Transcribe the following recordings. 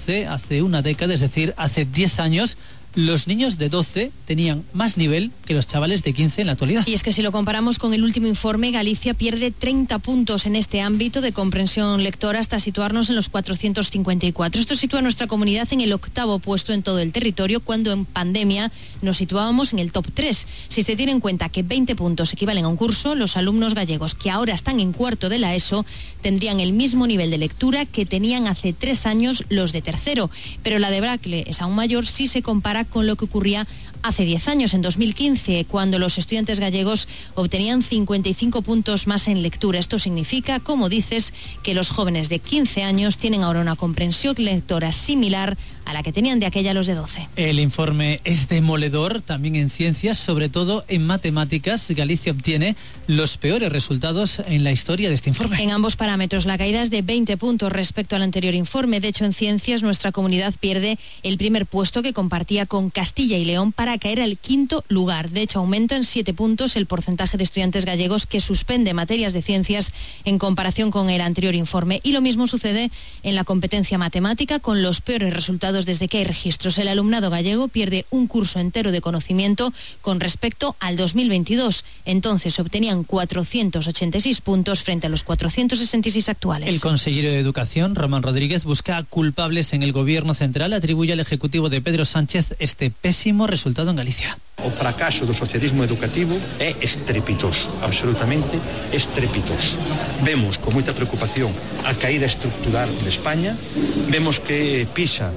2012, hace una década, es decir, hace 10 años, los niños de 12 tenían más nivel que los chavales de 15 en la actualidad. Y es que si lo comparamos con el último informe, Galicia pierde 30 puntos en este ámbito de comprensión lectora hasta situarnos en los 454. Esto sitúa a nuestra comunidad en el 8º puesto en todo el territorio, cuando en pandemia nos situábamos en el top 3. Si se tiene en cuenta que 20 puntos equivalen a un curso, los alumnos gallegos que ahora están en cuarto de la ESO tendrían el mismo nivel de lectura que tenían hace 3 años los de tercero. Pero la debacle es aún mayor si se compara con lo que ocurría hace 10 años, en 2015, cuando los estudiantes gallegos obtenían 55 puntos más en lectura. Esto significa, como dices, que los jóvenes de 15 años tienen ahora una comprensión lectora similar a la que tenían de aquella los de 12. El informe es demoledor, también en ciencias, sobre todo en matemáticas. Galicia obtiene los peores resultados en la historia de este informe. En ambos parámetros, la caída es de 20 puntos respecto al anterior informe. De hecho, en ciencias, nuestra comunidad pierde el primer puesto que compartía con Castilla y León para caer al 5º lugar. De hecho, aumenta en 7 puntos el porcentaje de estudiantes gallegos que suspende materias de ciencias en comparación con el anterior informe. Y lo mismo sucede en la competencia matemática, con los peores resultados desde que hay registros. El alumnado gallego pierde un curso entero de conocimiento con respecto al 2022. Entonces se obtenían 486 puntos frente a los 466 actuales. El consejero de Educación, Román Rodríguez, busca culpables en el gobierno central. Atribuye al ejecutivo de Pedro Sánchez este pésimo resultado en Galicia. O fracaso do socialismo educativo é estrepitoso, absolutamente estrepitoso. Vemos con moita preocupación a caída estructural de España, vemos que PISA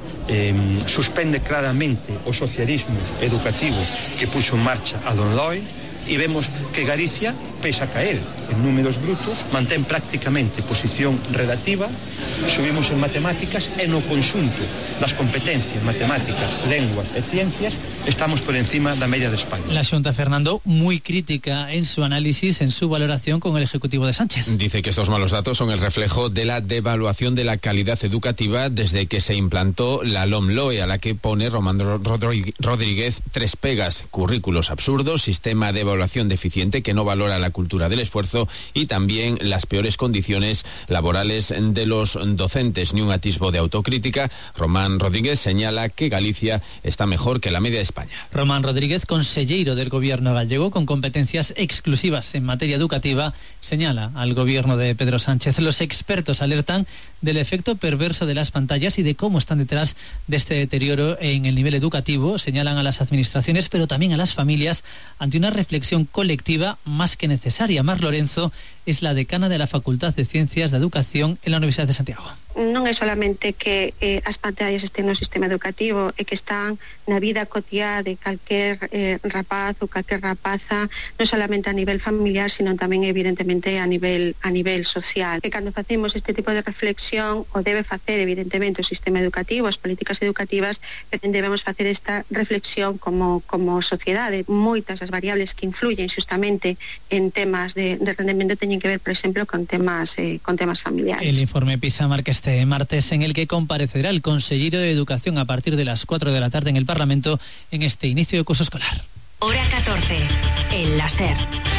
suspende claramente o socialismo educativo que puxo en marcha a Don Loy, e vemos que Galicia, pese a caer en números brutos, mantén prácticamente posición relativa. Subimos en matemáticas e no conxunto das competencias matemáticas, lenguas e ciencias estamos por encima da media de España. La Xunta, Fernando, muy crítica en su análisis, en su valoración con el ejecutivo de Sánchez. Dice que estos malos datos son el reflejo de la devaluación de la calidad educativa desde que se implantó la LOMLOE, a la que pone Román Rodríguez 3 pegas: currículos absurdos, sistema de evaluación deficiente que no valora la cultura del esfuerzo y también las peores condiciones laborales de los docentes. Ni un atisbo de autocrítica. Román Rodríguez señala que Galicia está mejor que la media de España. Román Rodríguez, consellero del gobierno gallego con competencias exclusivas en materia educativa, señala al gobierno de Pedro Sánchez. Los expertos alertan del efecto perverso de las pantallas y de cómo están detrás de este deterioro en el nivel educativo. Señalan a las administraciones, pero también a las familias, ante una reflexión colectiva más que necesaria. Mar Lorenzo es la decana de la Facultad de Ciencias de Educación en la Universidad de Santiago. Non é solamente que as pantallas estén no sistema educativo, é que están na vida cotiá de calquer rapaz ou calquer rapaza, non solamente a nivel familiar, sino tamén evidentemente a nivel social. E cando facemos este tipo de reflexión, o debe facer evidentemente o sistema educativo, as políticas educativas, pero debemos facer esta reflexión como sociedade. Moitas das variables que influyen justamente en temas de rendemento teñen que ver, por exemplo, con temas familiares. El informe PISA marca este martes, en el que comparecerá el consejero de Educación a partir de las 4 de la tarde en el Parlamento en este inicio de curso escolar. Hora 14, el láser.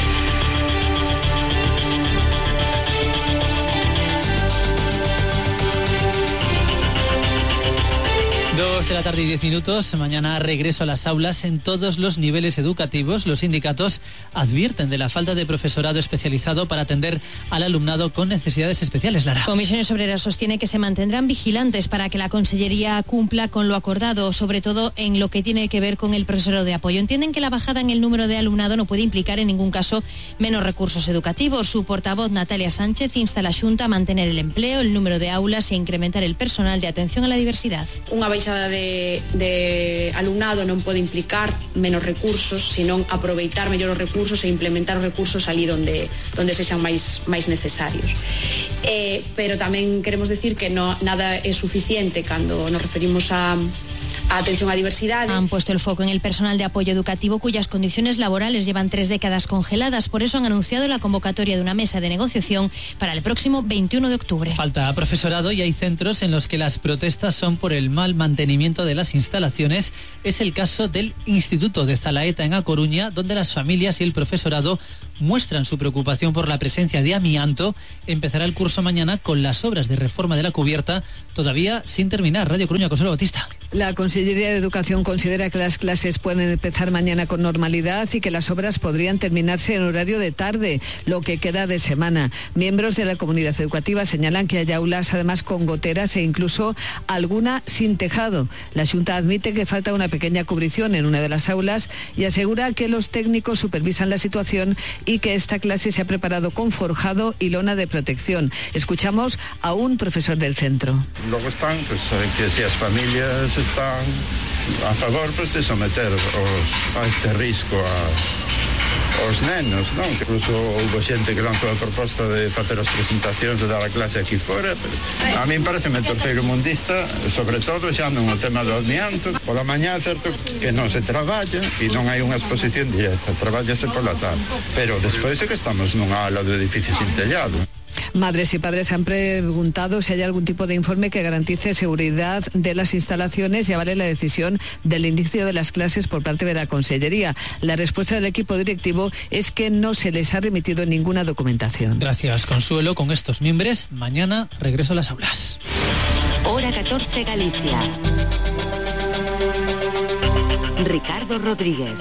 2 de la tarde y 10 minutos. Mañana regreso a las aulas en todos los niveles educativos. Los sindicatos advierten de la falta de profesorado especializado para atender al alumnado con necesidades especiales. Lara. Comisiones Obreras sostiene que se mantendrán vigilantes para que la Consellería cumpla con lo acordado, sobre todo en lo que tiene que ver con el profesorado de apoyo. Entienden que la bajada en el número de alumnado no puede implicar en ningún caso menos recursos educativos. Su portavoz, Natalia Sánchez, insta a la Xunta a mantener el empleo, el número de aulas e incrementar el personal de atención a la diversidad. Unha baixada de alumnado non pode implicar menos recursos, senón aproveitar mellor os recursos e implementar os recursos ali donde sexan máis necesarios. Pero tamén queremos decir que nada é suficiente cando nos referimos a a atención á diversidade. Han puesto el foco en el personal de apoyo educativo cuyas condiciones laborales llevan 3 décadas congeladas. Por eso han anunciado la convocatoria de una mesa de negociación para el próximo 21 de octubre. Falta profesorado y hay centros en los que las protestas son por el mal mantenimiento de las instalaciones. Es el caso del Instituto de Zalaeta en A Coruña, donde las familias y el profesorado muestran su preocupación por la presencia de amianto. Empezará el curso mañana con las obras de reforma de la cubierta todavía sin terminar. Radio Coruña, Consuelo Bautista. La Consellería de Educación considera que las clases pueden empezar mañana con normalidad y que las obras podrían terminarse en horario de tarde, lo que queda de semana. Miembros de la comunidad educativa señalan que hay aulas además con goteras e incluso alguna sin tejado. La Xunta admite que falta una pequeña cubrición en una de las aulas y asegura que los técnicos supervisan la situación y que esta clase se ha preparado con forjado y lona de protección. Escuchamos a un profesor del centro. Luego están, pues, que si las familias están a favor, pues, de someter a este risco aos nenos, non? Que incluso houve xente que lanzou a proposta de facer as presentacións de dar a clase aquí fora, pero a mí pareceme terceiro mundista, sobre todo xa non o tema do amianto. Pola mañá, certo que non se traballa e non hai unha exposición directa, traballase pola tarde, pero despois é que estamos nunha ala de edificio sin tellado. Madres y padres han preguntado si hay algún tipo de informe que garantice seguridad de las instalaciones y avale la decisión del inicio de las clases por parte de la Consellería. La respuesta del equipo directivo es que no se les ha remitido ninguna documentación. Gracias, Consuelo. Con estos miembros, mañana regreso a las aulas. Hora 14 Galicia. Ricardo Rodríguez.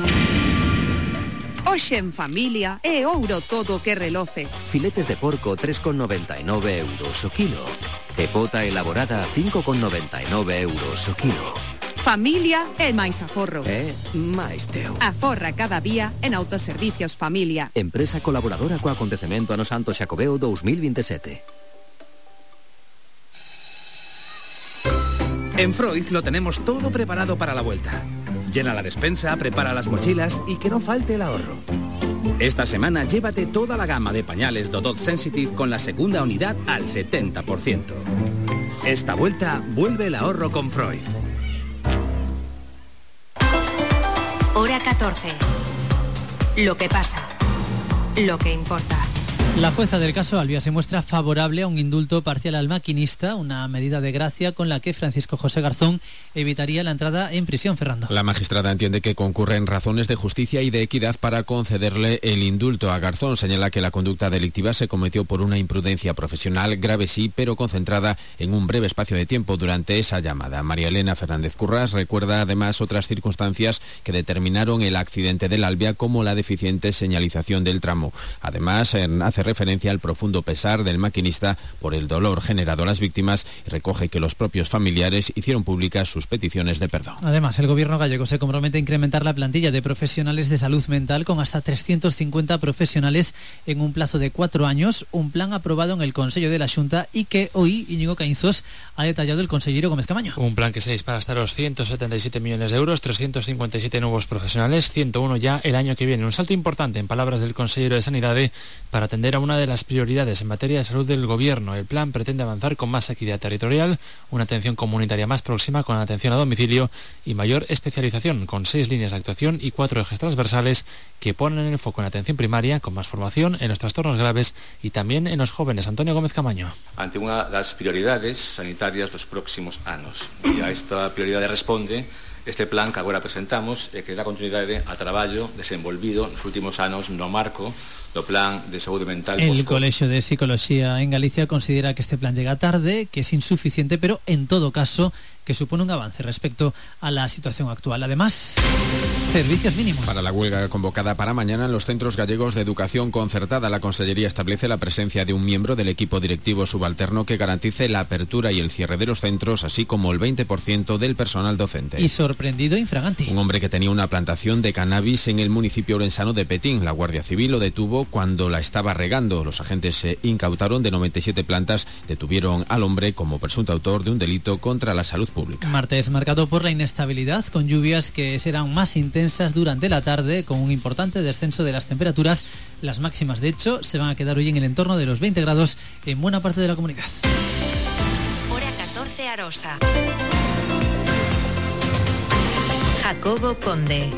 Hoxe en familia é ouro todo que reloce. Filetes de porco 3,99 euros o kilo. E pota elaborada a 5,99 euros o kilo. Familia é máis aforro. É máis teu. Aforra cada día en Autoservicios Familia. Empresa colaboradora co acontecemento Ano Santo Xacobeo 2027. En Freud lo tenemos todo preparado para la vuelta. Llena la despensa, prepara las mochilas y que no falte el ahorro. Esta semana llévate toda la gama de pañales Dodot Sensitive con la segunda unidad al 70%. Esta vuelta vuelve el ahorro con Freud. Hora 14. Lo que pasa. Lo que importa. La jueza del caso Albia se muestra favorable a un indulto parcial al maquinista, una medida de gracia con la que Francisco José Garzón evitaría la entrada en prisión, Fernando. La magistrada entiende que concurren razones de justicia y de equidad para concederle el indulto a Garzón. Señala que la conducta delictiva se cometió por una imprudencia profesional, grave sí, pero concentrada en un breve espacio de tiempo durante esa llamada. María Elena Fernández Currás recuerda además otras circunstancias que determinaron el accidente del Albia, como la deficiente señalización del tramo. Además, hace referencia al profundo pesar del maquinista por el dolor generado a las víctimas y recoge que los propios familiares hicieron públicas sus peticiones de perdón. Además, el gobierno gallego se compromete a incrementar la plantilla de profesionales de salud mental con hasta 350 profesionales en un plazo de 4 años, un plan aprobado en el Consello de la Xunta y que hoy Íñigo Caínzos ha detallado el consellero Gómez Camaño. Un plan que se dispara hasta los 177 millones de euros, 357 nuevos profesionales, 101 ya el año que viene. Un salto importante, en palabras del consellero de Sanidade, para atender a una de las prioridades en materia de salud del gobierno. El plan pretende avanzar con más equidad territorial, una atención comunitaria más próxima con atención a domicilio y mayor especialización, con 6 líneas de actuación y 4 ejes transversales que ponen el foco en la atención primaria, con más formación en los trastornos graves y también en los jóvenes. Antonio Gómez Camaño. Ante unha das prioridades sanitarias dos próximos anos. E a esta prioridade responde este plan que agora presentamos e que dá continuidade a traballo desenvolvido nos últimos anos no marco do plan de saúde mental. El Colegio de Psicología en Galicia considera que este plan llega tarde, que es insuficiente, pero en todo caso que supone un avance respecto a la situación actual. Además, servicios mínimos. Para la huelga convocada para mañana en los centros gallegos de educación concertada, la Consellería establece la presencia de un miembro del equipo directivo subalterno que garantice la apertura y el cierre de los centros, así como el 20% del personal docente. Y sorprendido infraganti. Un hombre que tenía una plantación de cannabis en el municipio orensano de Petín. La Guardia Civil lo detuvo cuando la estaba regando. Los agentes se incautaron de 97 plantas, detuvieron al hombre como presunto autor de un delito contra la salud pública. Martes marcado por la inestabilidad, con lluvias que serán más intensas durante la tarde, con un importante descenso de las temperaturas. Las máximas, de hecho, se van a quedar hoy en el entorno de los 20 grados en buena parte de la comunidad. Hora 14 Arosa. Jacobo Conde.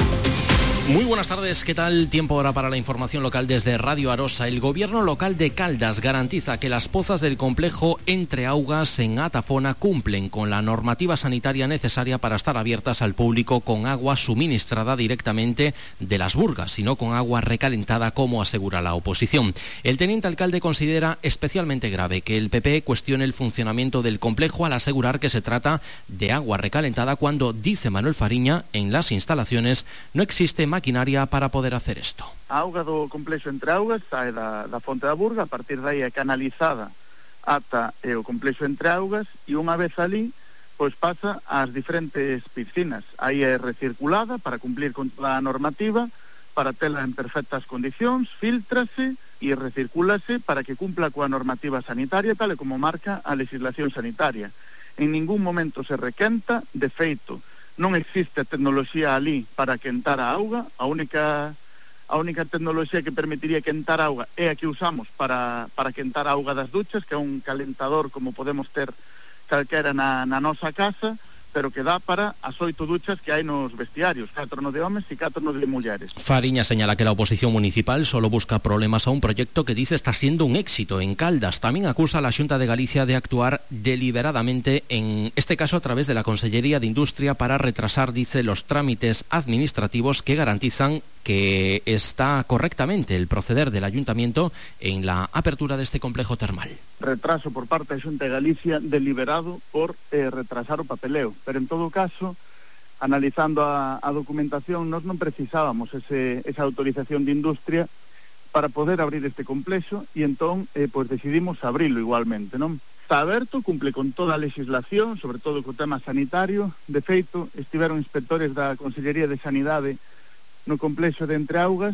Muy buenas tardes, ¿qué tal? Tiempo ahora para la información local desde Radio Arosa. El gobierno local de Caldas garantiza que las pozas del complejo Entre Augas en Atafona cumplen con la normativa sanitaria necesaria para estar abiertas al público con agua suministrada directamente de las burgas y no con agua recalentada como asegura la oposición. El teniente alcalde considera especialmente grave que el PP cuestione el funcionamiento del complejo al asegurar que se trata de agua recalentada cuando, dice Manuel Fariña, en las instalaciones no existe maquinaria para poder hacer esto. A auga do complexo Entre Augas sae da fonte da burga, a partir de aí é canalizada ata o complexo Entre Augas e unha vez ali pois pasa ás diferentes piscinas. Aí é recirculada para cumplir con toda a normativa, para tela en perfectas condicións, filtrase e recircúlase para que cumpla coa normativa sanitaria tal e como marca a legislación sanitaria. En ningún momento se requenta, de feito, non existe tecnoloxía ali para quentar a auga, a única tecnoloxía que permitiría quentar a auga é a que usamos para quentar a auga das duchas, que é un calentador como podemos ter calquera na nosa casa, pero que dá para as 8 duchas que hai nos vestiarios, 4 no de homes e 4 no de mulleres. Fariña señala que la oposición municipal solo busca problemas a un proyecto que dice está siendo un éxito en Caldas. También acusa a la Xunta de Galicia de actuar deliberadamente, en este caso a través de la Consellería de Industria, para retrasar, dice, los trámites administrativos que garantizan que está correctamente el proceder del Ayuntamiento en la apertura de este complejo termal. Retraso por parte da Xunta de Galicia deliberado por retrasar o papeleo, pero en todo caso, analizando a documentación, nós non precisábamos esa autorización de industria para poder abrir este complexo e entón pois decidimos abrilo igualmente, non? Está aberto, cumple con toda a legislación, sobre todo co tema sanitario. De feito, estiveron inspectores da Consellería de Sanidade no complexo de Entre Augas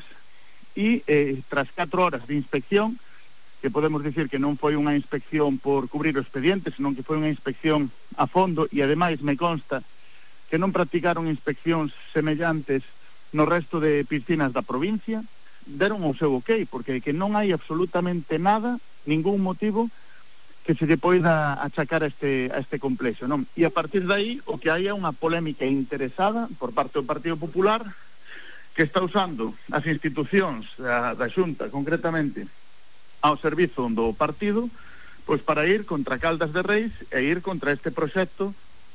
e tras 4 horas de inspección, que podemos dicir que non foi unha inspección por cubrir o expediente, senón que foi unha inspección a fondo, e ademais me consta que non practicaron inspeccións semellantes no resto de piscinas da provincia, deron o seu ok, porque que non hai absolutamente nada, ningún motivo que se lle poida achacar a este complexo, non? E a partir de aí o que hai é unha polémica interesada por parte do Partido Popular, que está usando as institucións da Xunta, concretamente ao servizo do partido, pois para ir contra Caldas de Reis e ir contra este proxecto.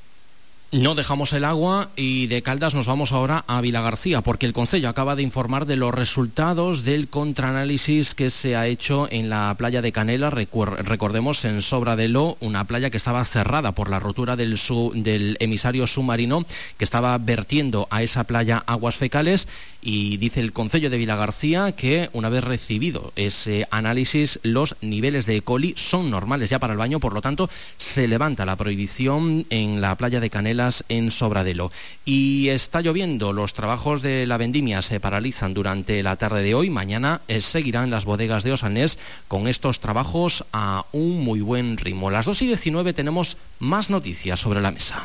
No dejamos el agua y de Caldas nos vamos ahora a Vilagarcía, porque el Concello acaba de informar de los resultados del contraanálisis que se ha hecho en la playa de Canela, recordemos, en Sobradelo, una playa que estaba cerrada por la rotura del emisario submarino que estaba vertiendo a esa playa aguas fecales, y dice el Concello de Vilagarcía que una vez recibido ese análisis los niveles de E. coli son normales ya para el baño, por lo tanto se levanta la prohibición en la playa de Canela en Sobradelo. Y está lloviendo, los trabajos de la vendimia se paralizan durante la tarde de hoy. Mañana seguirán las bodegas de Osanés con estos trabajos a un muy buen ritmo. Las 2:19 tenemos más noticias sobre la mesa.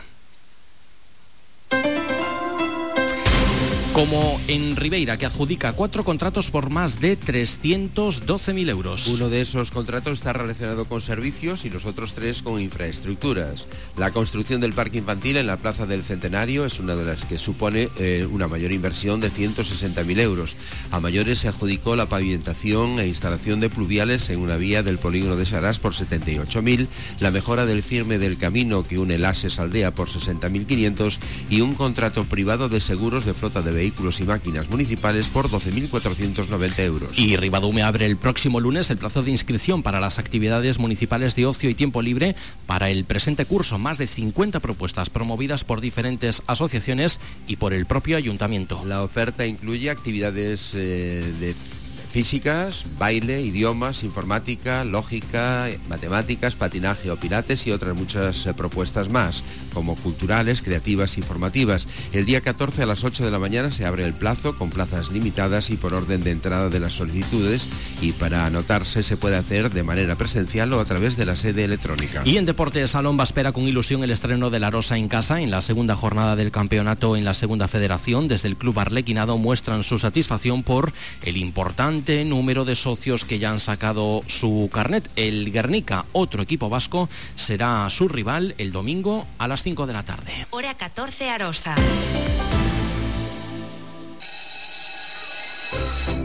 Como en Ribeira, que adjudica 4 contratos por más de 312.000 euros. Uno de esos contratos está relacionado con servicios y los otros 3 con infraestructuras. La construcción del parque infantil en la Plaza del Centenario es una de las que supone una mayor inversión de 160.000 euros. A mayores se adjudicó la pavimentación e instalación de pluviales en una vía del polígono de Sarás por 78.000, la mejora del firme del camino que une Lases Aldea por 60.500 y un contrato privado de seguros de flota de vehículos y máquinas municipales por 12.490 euros. Y Ribadume abre el próximo lunes el plazo de inscripción para las actividades municipales de ocio y tiempo libre para el presente curso. Más de 50 propuestas promovidas por diferentes asociaciones y por el propio ayuntamiento. La oferta incluye actividades de físicas, baile, idiomas, informática, lógica, matemáticas, patinaje o pilates y otras muchas propuestas más, como culturales, creativas y formativas. El día 14 a las 8 de la mañana se abre el plazo con plazas limitadas y por orden de entrada de las solicitudes, y para anotarse se puede hacer de manera presencial o a través de la sede electrónica. Y en Deportes, Salomba espera con ilusión el estreno de la Arosa en casa en la segunda jornada del campeonato en la segunda federación. Desde el club arlequinado muestran su satisfacción por el importante número de socios que ya han sacado su carnet. El Guernica, otro equipo vasco, será su rival el domingo a las 5 de la tarde. Hora 14 Arosa.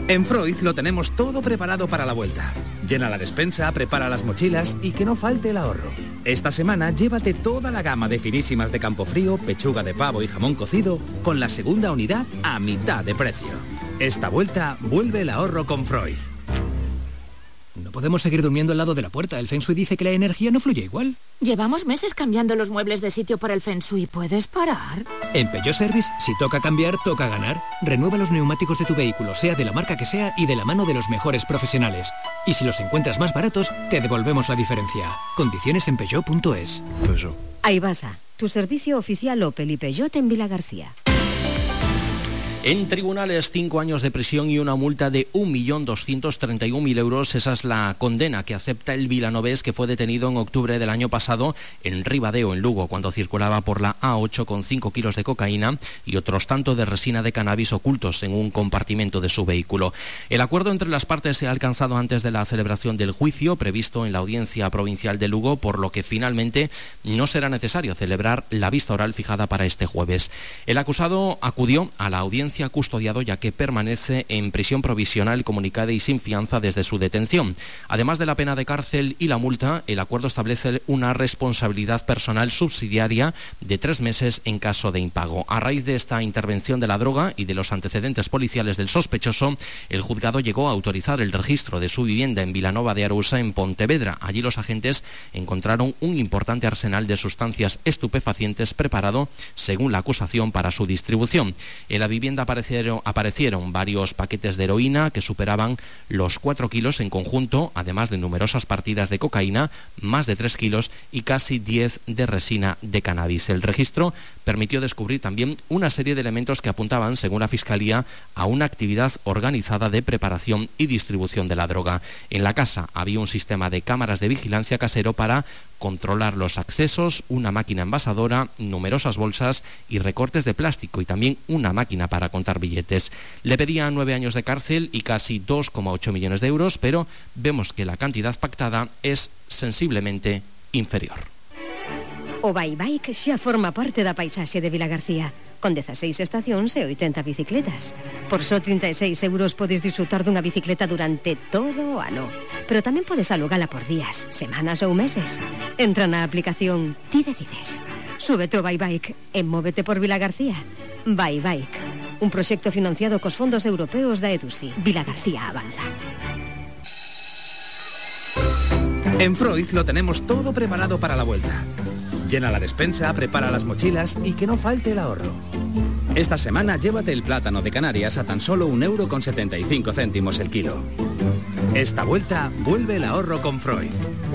En Freud lo tenemos todo preparado para la vuelta. Llena la despensa, prepara las mochilas y que no falte el ahorro. Esta semana llévate toda la gama de finísimas de Campofrío, pechuga de pavo y jamón cocido con la segunda unidad a mitad de precio. Esta vuelta vuelve el ahorro con Freud. No podemos seguir durmiendo al lado de la puerta. El Feng Shui dice que la energía no fluye igual. Llevamos meses cambiando los muebles de sitio por el Feng Shui. ¿Puedes parar? En Peugeot Service, si toca cambiar, toca ganar. Renueva los neumáticos de tu vehículo, sea de la marca que sea y de la mano de los mejores profesionales. Y si los encuentras más baratos, te devolvemos la diferencia. Condiciones en Peugeot.es. Aibasa, tu servicio oficial Opel y Peugeot en Vilagarcía. En tribunales, 5 años de prisión y una multa de 1.231.000 euros. Esa es la condena que acepta el vilanovés, que fue detenido en octubre del año pasado en Ribadeo, en Lugo, cuando circulaba por la A8 con 5 kilos de cocaína y otros tanto de resina de cannabis ocultos en un compartimento de su vehículo. El acuerdo entre las partes se ha alcanzado antes de la celebración del juicio previsto en la Audiencia Provincial de Lugo, por lo que finalmente no será necesario celebrar la vista oral fijada para este jueves. El acusado acudió a la audiencia custodiado, ya que permanece en prisión provisional, comunicada y sin fianza desde su detención. Además de la pena de cárcel y la multa, el acuerdo establece una responsabilidad personal subsidiaria de 3 meses en caso de impago. A raíz de esta intervención de la droga y de los antecedentes policiales del sospechoso, el juzgado llegó a autorizar el registro de su vivienda en Vilanova de Arousa, en Pontevedra. Allí los agentes encontraron un importante arsenal de sustancias estupefacientes preparado, según la acusación, para su distribución. En la vivienda aparecieron varios paquetes de heroína que superaban los 4 kilos en conjunto, además de numerosas partidas de cocaína, más de 3 kilos y casi 10 de resina de cannabis. El registro permitió descubrir también una serie de elementos que apuntaban, según la Fiscalía, a una actividad organizada de preparación y distribución de la droga. En la casa había un sistema de cámaras de vigilancia casero para controlar los accesos, una máquina envasadora, numerosas bolsas y recortes de plástico, y también una máquina para contar billetes. Le pedían 9 años de cárcel y casi 2,8 millones de euros, pero vemos que la cantidad pactada es sensiblemente inferior. O Bike xa forma parte da paisaxe de Vilagarcía, con 16 estacións e 80 bicicletas. Por só 36 euros podes disfrutar dunha bicicleta durante todo o ano. Pero tamén podes alugala por días, semanas ou meses. Entra na aplicación Ti Decides. Súbete ao Bike e móvete por Vilagarcía. Bike, un proxecto financiado cos fondos europeos da EDUSI. Vilagarcía avanza. En Freud lo tenemos todo preparado para la vuelta. Llena la despensa, prepara las mochilas y que no falte el ahorro. Esta semana llévate el plátano de Canarias a tan solo 1,75 € el kilo. Esta vuelta vuelve el ahorro con Freud.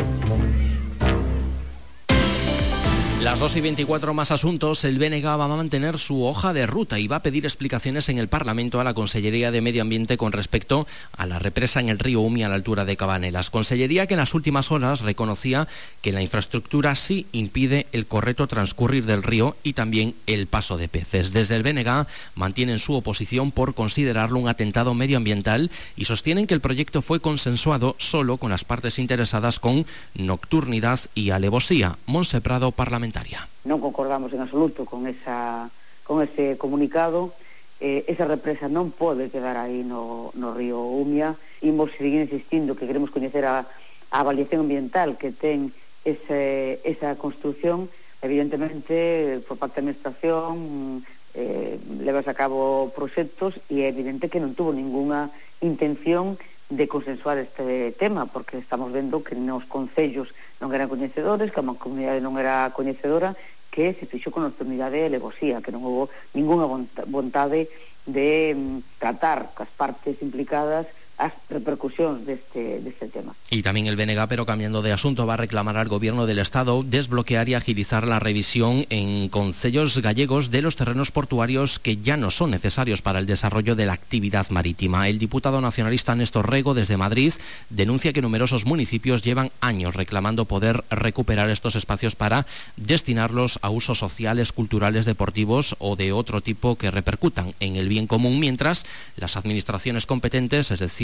Las 2:24, más asuntos. El BNG va a mantener su hoja de ruta y va a pedir explicaciones en el Parlamento a la Consellería de Medio Ambiente con respecto a la represa en el río Umi a la altura de Cabanelas. Consellería que en las últimas horas reconocía que la infraestructura sí impide el correcto transcurrir del río y también el paso de peces. Desde el BNG mantienen su oposición por considerarlo un atentado medioambiental y sostienen que el proyecto fue consensuado solo con las partes interesadas con nocturnidad y alevosía. Monse Prado, parlamentaria. Non concordamos en absoluto con ese comunicado. Esa represa non pode quedar aí no río Umia. Imos seguir insistindo que queremos coñecer a avaliación ambiental que ten esa construción. Evidentemente, por parte da administración, levas a cabo proxectos e é evidente que non tuvo ninguna intención de consensuar este tema, porque estamos vendo que nos concellos non eran coñecedores, que a comunidade non era coñecedora, que se fixo con nocturnidade e alevosía, que non houve ninguna vontade de tratar cas partes implicadas as repercusións deste tema. Y también el BNG, pero cambiando de asunto, va a reclamar al Gobierno del Estado desbloquear y agilizar la revisión en concellos gallegos de los terrenos portuarios que ya no son necesarios para el desarrollo de la actividad marítima. El diputado nacionalista Néstor Rego, desde Madrid, denuncia que numerosos municipios llevan años reclamando poder recuperar estos espacios para destinarlos a usos sociales, culturales, deportivos o de otro tipo que repercutan en el bien común, mientras las administraciones competentes, es decir,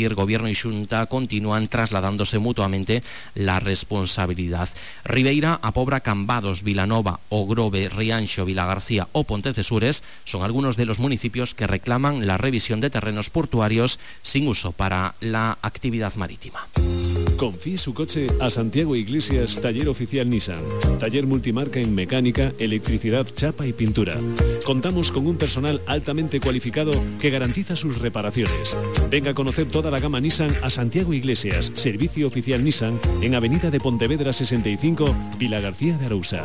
decir, Gobierno y Xunta continúan trasladándose mutuamente la responsabilidad. Ribeira, A Pobra, Cambados, Vilanova, Ogrove, Rianxo, Vilagarcía o Pontecesures son algunos de los municipios que reclaman la revisión de terrenos portuarios sin uso para la actividad marítima. Confíe su coche a Santiago Iglesias, taller oficial Nissan. Taller multimarca en mecánica, electricidad, chapa y pintura. Contamos con un personal altamente cualificado que garantiza sus reparaciones. Venga a conocer toda la gama Nissan a Santiago Iglesias, servicio oficial Nissan, en Avenida de Pontevedra 65, Vilagarcía de Arousa.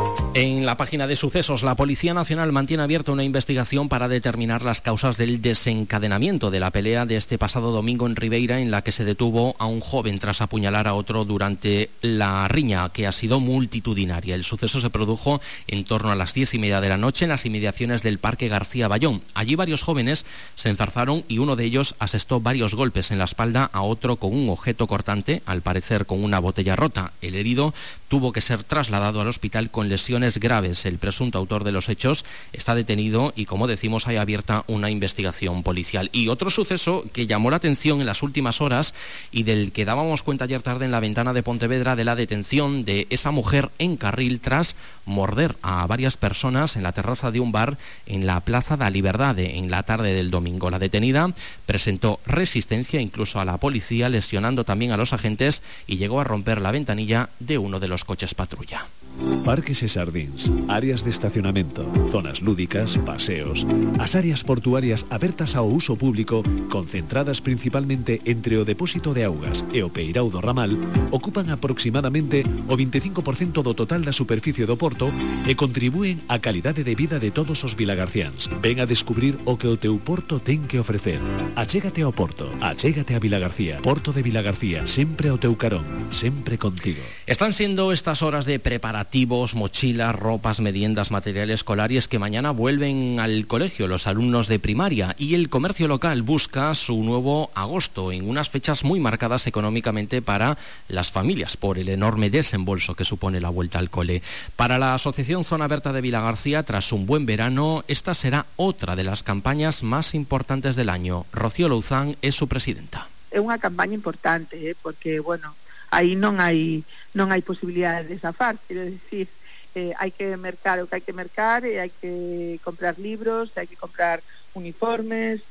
En la página de sucesos, la Policía Nacional mantiene abierta una investigación para determinar las causas del desencadenamiento de la pelea de este pasado domingo en Ribeira, en la que se detuvo a un joven tras apuñalar a otro durante la riña, que ha sido multitudinaria. El suceso se produjo en torno a las 10:30 de la noche en las inmediaciones del Parque García Bayón. Allí varios jóvenes se enzarzaron y uno de ellos asestó varios golpes en la espalda a otro con un objeto cortante, al parecer con una botella rota. El herido tuvo que ser trasladado al hospital con lesiones graves. El presunto autor de los hechos está detenido y, como decimos, hay abierta una investigación policial. Y otro suceso que llamó la atención en las últimas horas y del que dábamos cuenta ayer tarde en la ventana de Pontevedra, de la detención de esa mujer en carril tras morder a varias personas en la terraza de un bar en la Plaza da Liberdade en la tarde del domingo. La detenida presentó resistencia incluso a la policía, lesionando también a los agentes, y llegó a romper la ventanilla de uno de los coches patrulla. Parques e xardíns, áreas de estacionamento, zonas lúdicas, paseos. As áreas portuarias abertas ao uso público, concentradas principalmente entre o depósito de augas e o peirao do ramal, ocupan aproximadamente o 25% do total da superficie do porto e contribúen á calidade de vida de todos os vilagarciáns. Ven a descubrir o que o teu porto ten que ofrecer. Achégate ao porto, achégate a Vilagarcía. Porto de Vilagarcía, sempre ao teu carón, sempre contigo. Están siendo estas horas de preparativos, mochilas, ropas, meriendas, material escolar, y es que mañana vuelven al colegio los alumnos de primaria y el comercio local busca su nuevo agosto en unas fechas muy marcadas económicamente para las familias por el enorme desembolso que supone la vuelta al cole. Para la Asociación Zona Berta de Vilagarcía, tras un buen verano, esta será otra de las campañas más importantes del año. Rocío Louzán es su presidenta. É unha campaña importante, porque, bueno, aí non hai posibilidade de zafar, quero decir, hai que mercar o que hai que mercar, e hai que comprar libros, hai que comprar uniformes,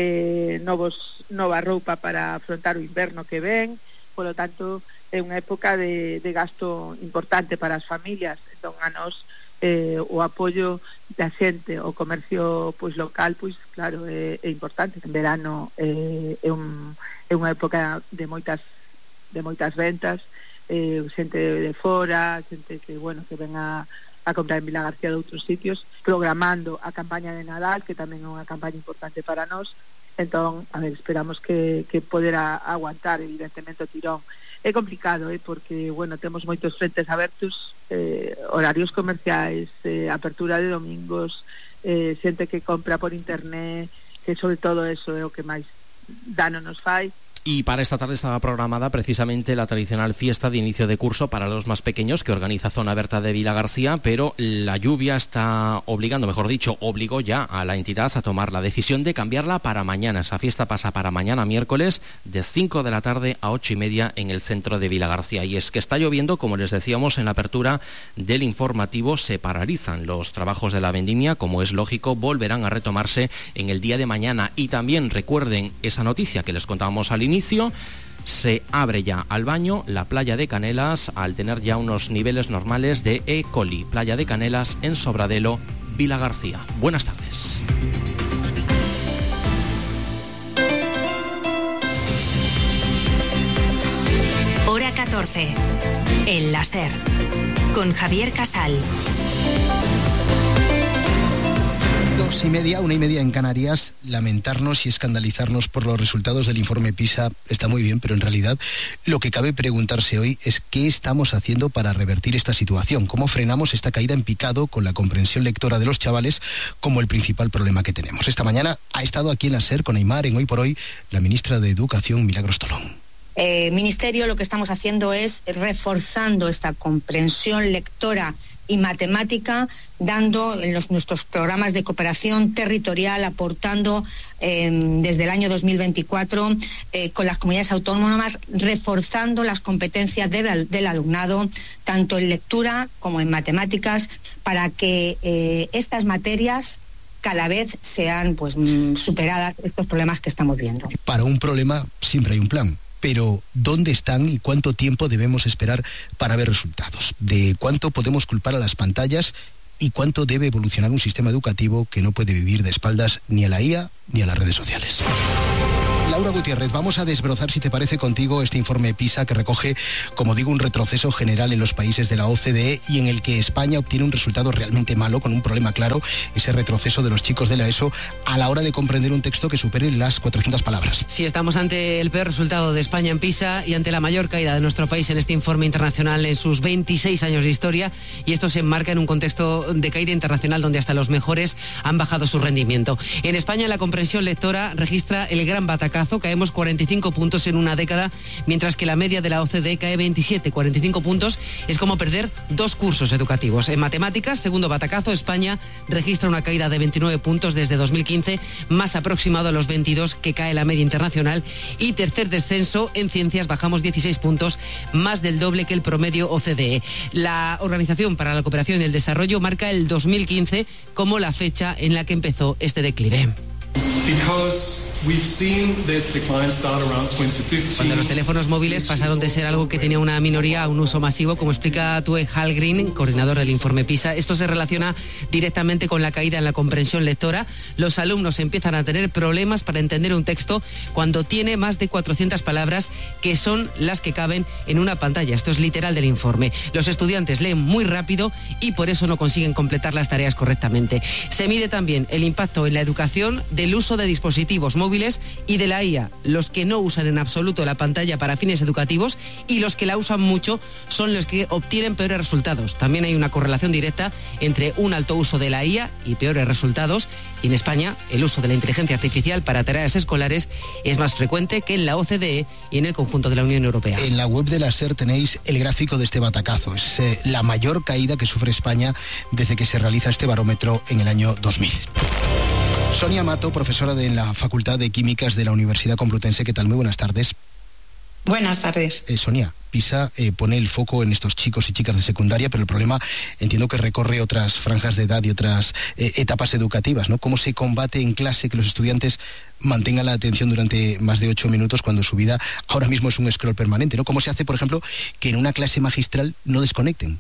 nova roupa para afrontar o inverno que ven. Polo tanto, é unha época de gasto importante para as familias. Entón, a nos o apoio da xente, o comercio pois local, pois claro, é importante. En verano é unha época de moitas ventas, xente de fora, xente que, bueno, que ven a comprar en Vilagarcía de outros sitios, programando a campaña de Nadal, que tamén é unha campaña importante para nós. Entón, a ver, esperamos que poder aguantar, evidentemente, o tirón. É complicado, porque, bueno, temos moitos frentes abertos, horarios comerciais, apertura de domingos, xente que compra por internet, que sobre todo eso é o que máis dano nos fai. Y para esta tarde estaba programada precisamente la tradicional fiesta de inicio de curso para los más pequeños que organiza Zona Berta de Vilagarcía, pero la lluvia está obligó ya a la entidad a tomar la decisión de cambiarla para mañana. Esa fiesta pasa para mañana miércoles de 5 de la tarde a 8:30 en el centro de Vilagarcía. Y es que está lloviendo, como les decíamos en la apertura del informativo, se paralizan los trabajos de la vendimia, como es lógico, volverán a retomarse en el día de mañana. Y también recuerden esa noticia que les contábamos al inicio. Se abre ya al baño la playa de Canelas al tener ya unos niveles normales de E. coli. Playa de Canelas en Sobradelo, Vilagarcía. Buenas tardes. Hora 14. El láser. Con Javier Casal. 2:30, 1:30 en Canarias. Lamentarnos y escandalizarnos por los resultados del informe PISA está muy bien, pero en realidad lo que cabe preguntarse hoy es qué estamos haciendo para revertir esta situación, cómo frenamos esta caída en picado con la comprensión lectora de los chavales como el principal problema que tenemos. Esta mañana ha estado aquí en la SER con Aimar en Hoy por Hoy la ministra de Educación, Milagros Tolón. Ministerio lo que estamos haciendo es reforzando esta comprensión lectora y matemática, dando en nuestros programas de cooperación territorial, aportando desde el año 2024 con las comunidades autónomas, reforzando las competencias del alumnado, tanto en lectura como en matemáticas, para que estas materias cada vez sean superadas estos problemas que estamos viendo. Para un problema siempre hay un plan. Pero ¿dónde están y cuánto tiempo debemos esperar para ver resultados? ¿De cuánto podemos culpar a las pantallas y cuánto debe evolucionar un sistema educativo que no puede vivir de espaldas ni a la IA ni a las redes sociales? Laura Gutiérrez, vamos a desbrozar, si te parece, contigo este informe PISA que recoge, como digo, un retroceso general en los países de la OCDE y en el que España obtiene un resultado realmente malo, con un problema claro, ese retroceso de los chicos de la ESO a la hora de comprender un texto que supere las 400 palabras. Sí, estamos ante el peor resultado de España en PISA y ante la mayor caída de nuestro país en este informe internacional en sus 26 años de historia, y esto se enmarca en un contexto de caída internacional donde hasta los mejores han bajado su rendimiento. En España la comprensión lectora registra el gran batacazo. Caemos 45 puntos en una década, mientras que la media de la OCDE cae 27. 45 puntos es como perder 2 cursos educativos. En matemáticas, segundo batacazo, España registra una caída de 29 puntos desde 2015, más aproximado a los 22 que cae la media internacional. Y tercer descenso, en ciencias bajamos 16 puntos, más del doble que el promedio OCDE. La Organización para la Cooperación y el Desarrollo marca el 2015 como la fecha en la que empezó este declive. Cuando los teléfonos móviles pasaron de ser algo que tenía una minoría a un uso masivo, como explica Tue Hallgren, coordinador del informe PISA, esto se relaciona directamente con la caída en la comprensión lectora. Los alumnos empiezan a tener problemas para entender un texto cuando tiene más de 400 palabras, que son las que caben en una pantalla. Esto es literal del informe. Los estudiantes leen muy rápido y por eso no consiguen completar las tareas correctamente. Se mide también el impacto en la educación del uso de dispositivos móviles y de la IA. Los que no usan en absoluto la pantalla para fines educativos y los que la usan mucho son los que obtienen peores resultados. También hay una correlación directa entre un alto uso de la IA y peores resultados. Y en España, el uso de la inteligencia artificial para tareas escolares es más frecuente que en la OCDE y en el conjunto de la Unión Europea. En la web de la SER tenéis el gráfico de este batacazo. Es la mayor caída que sufre España desde que se realiza este barómetro en el año 2000. Sonia Mato, profesora de la Facultad de Químicas de la Universidad Complutense. ¿Qué tal? Muy buenas tardes. Buenas tardes. Sonia, PISA pone el foco en estos chicos y chicas de secundaria, pero el problema entiendo que recorre otras franjas de edad y otras etapas educativas, ¿no? ¿Cómo se combate en clase que los estudiantes mantengan la atención durante más de 8 minutos cuando su vida ahora mismo es un scroll permanente, ¿no? ¿Cómo se hace, por ejemplo, que en una clase magistral no desconecten?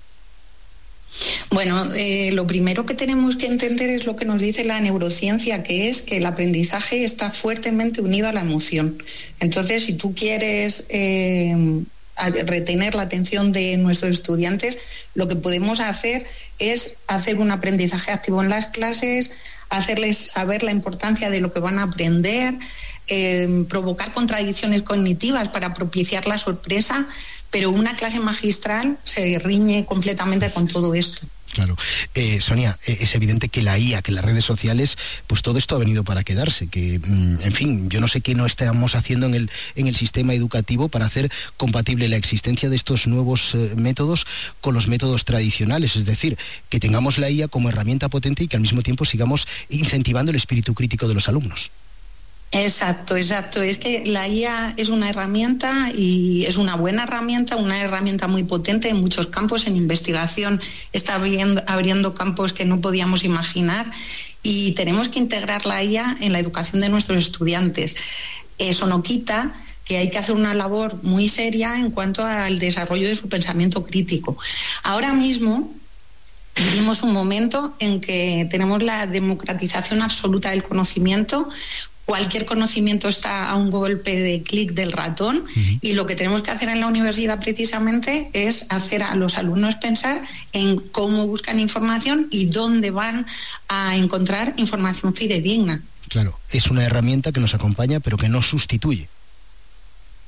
Bueno, lo primero que tenemos que entender es lo que nos dice la neurociencia, que es que el aprendizaje está fuertemente unido a la emoción. Entonces, si tú quieres retener la atención de nuestros estudiantes, lo que podemos hacer es hacer un aprendizaje activo en las clases, hacerles saber la importancia de lo que van a aprender, provocar contradicciones cognitivas para propiciar la sorpresa, pero una clase magistral se riñe completamente con todo esto. Claro. Sonia, es evidente que la IA, que las redes sociales, pues todo esto ha venido para quedarse, que, en fin, yo no sé qué no estamos haciendo en el sistema educativo para hacer compatible la existencia de estos nuevos métodos con los métodos tradicionales, es decir, que tengamos la IA como herramienta potente y que al mismo tiempo sigamos incentivando el espíritu crítico de los alumnos. Exacto. Es que la IA es una herramienta y es una buena herramienta, una herramienta muy potente en muchos campos. En investigación está abriendo campos que no podíamos imaginar y tenemos que integrar la IA en la educación de nuestros estudiantes. Eso no quita que hay que hacer una labor muy seria en cuanto al desarrollo de su pensamiento crítico. Ahora mismo vivimos un momento en que tenemos la democratización absoluta del conocimiento. Cualquier conocimiento está a un golpe de clic del ratón y lo que tenemos que hacer en la universidad precisamente es hacer a los alumnos pensar en cómo buscan información y dónde van a encontrar información fidedigna. Claro, es una herramienta que nos acompaña pero que no sustituye.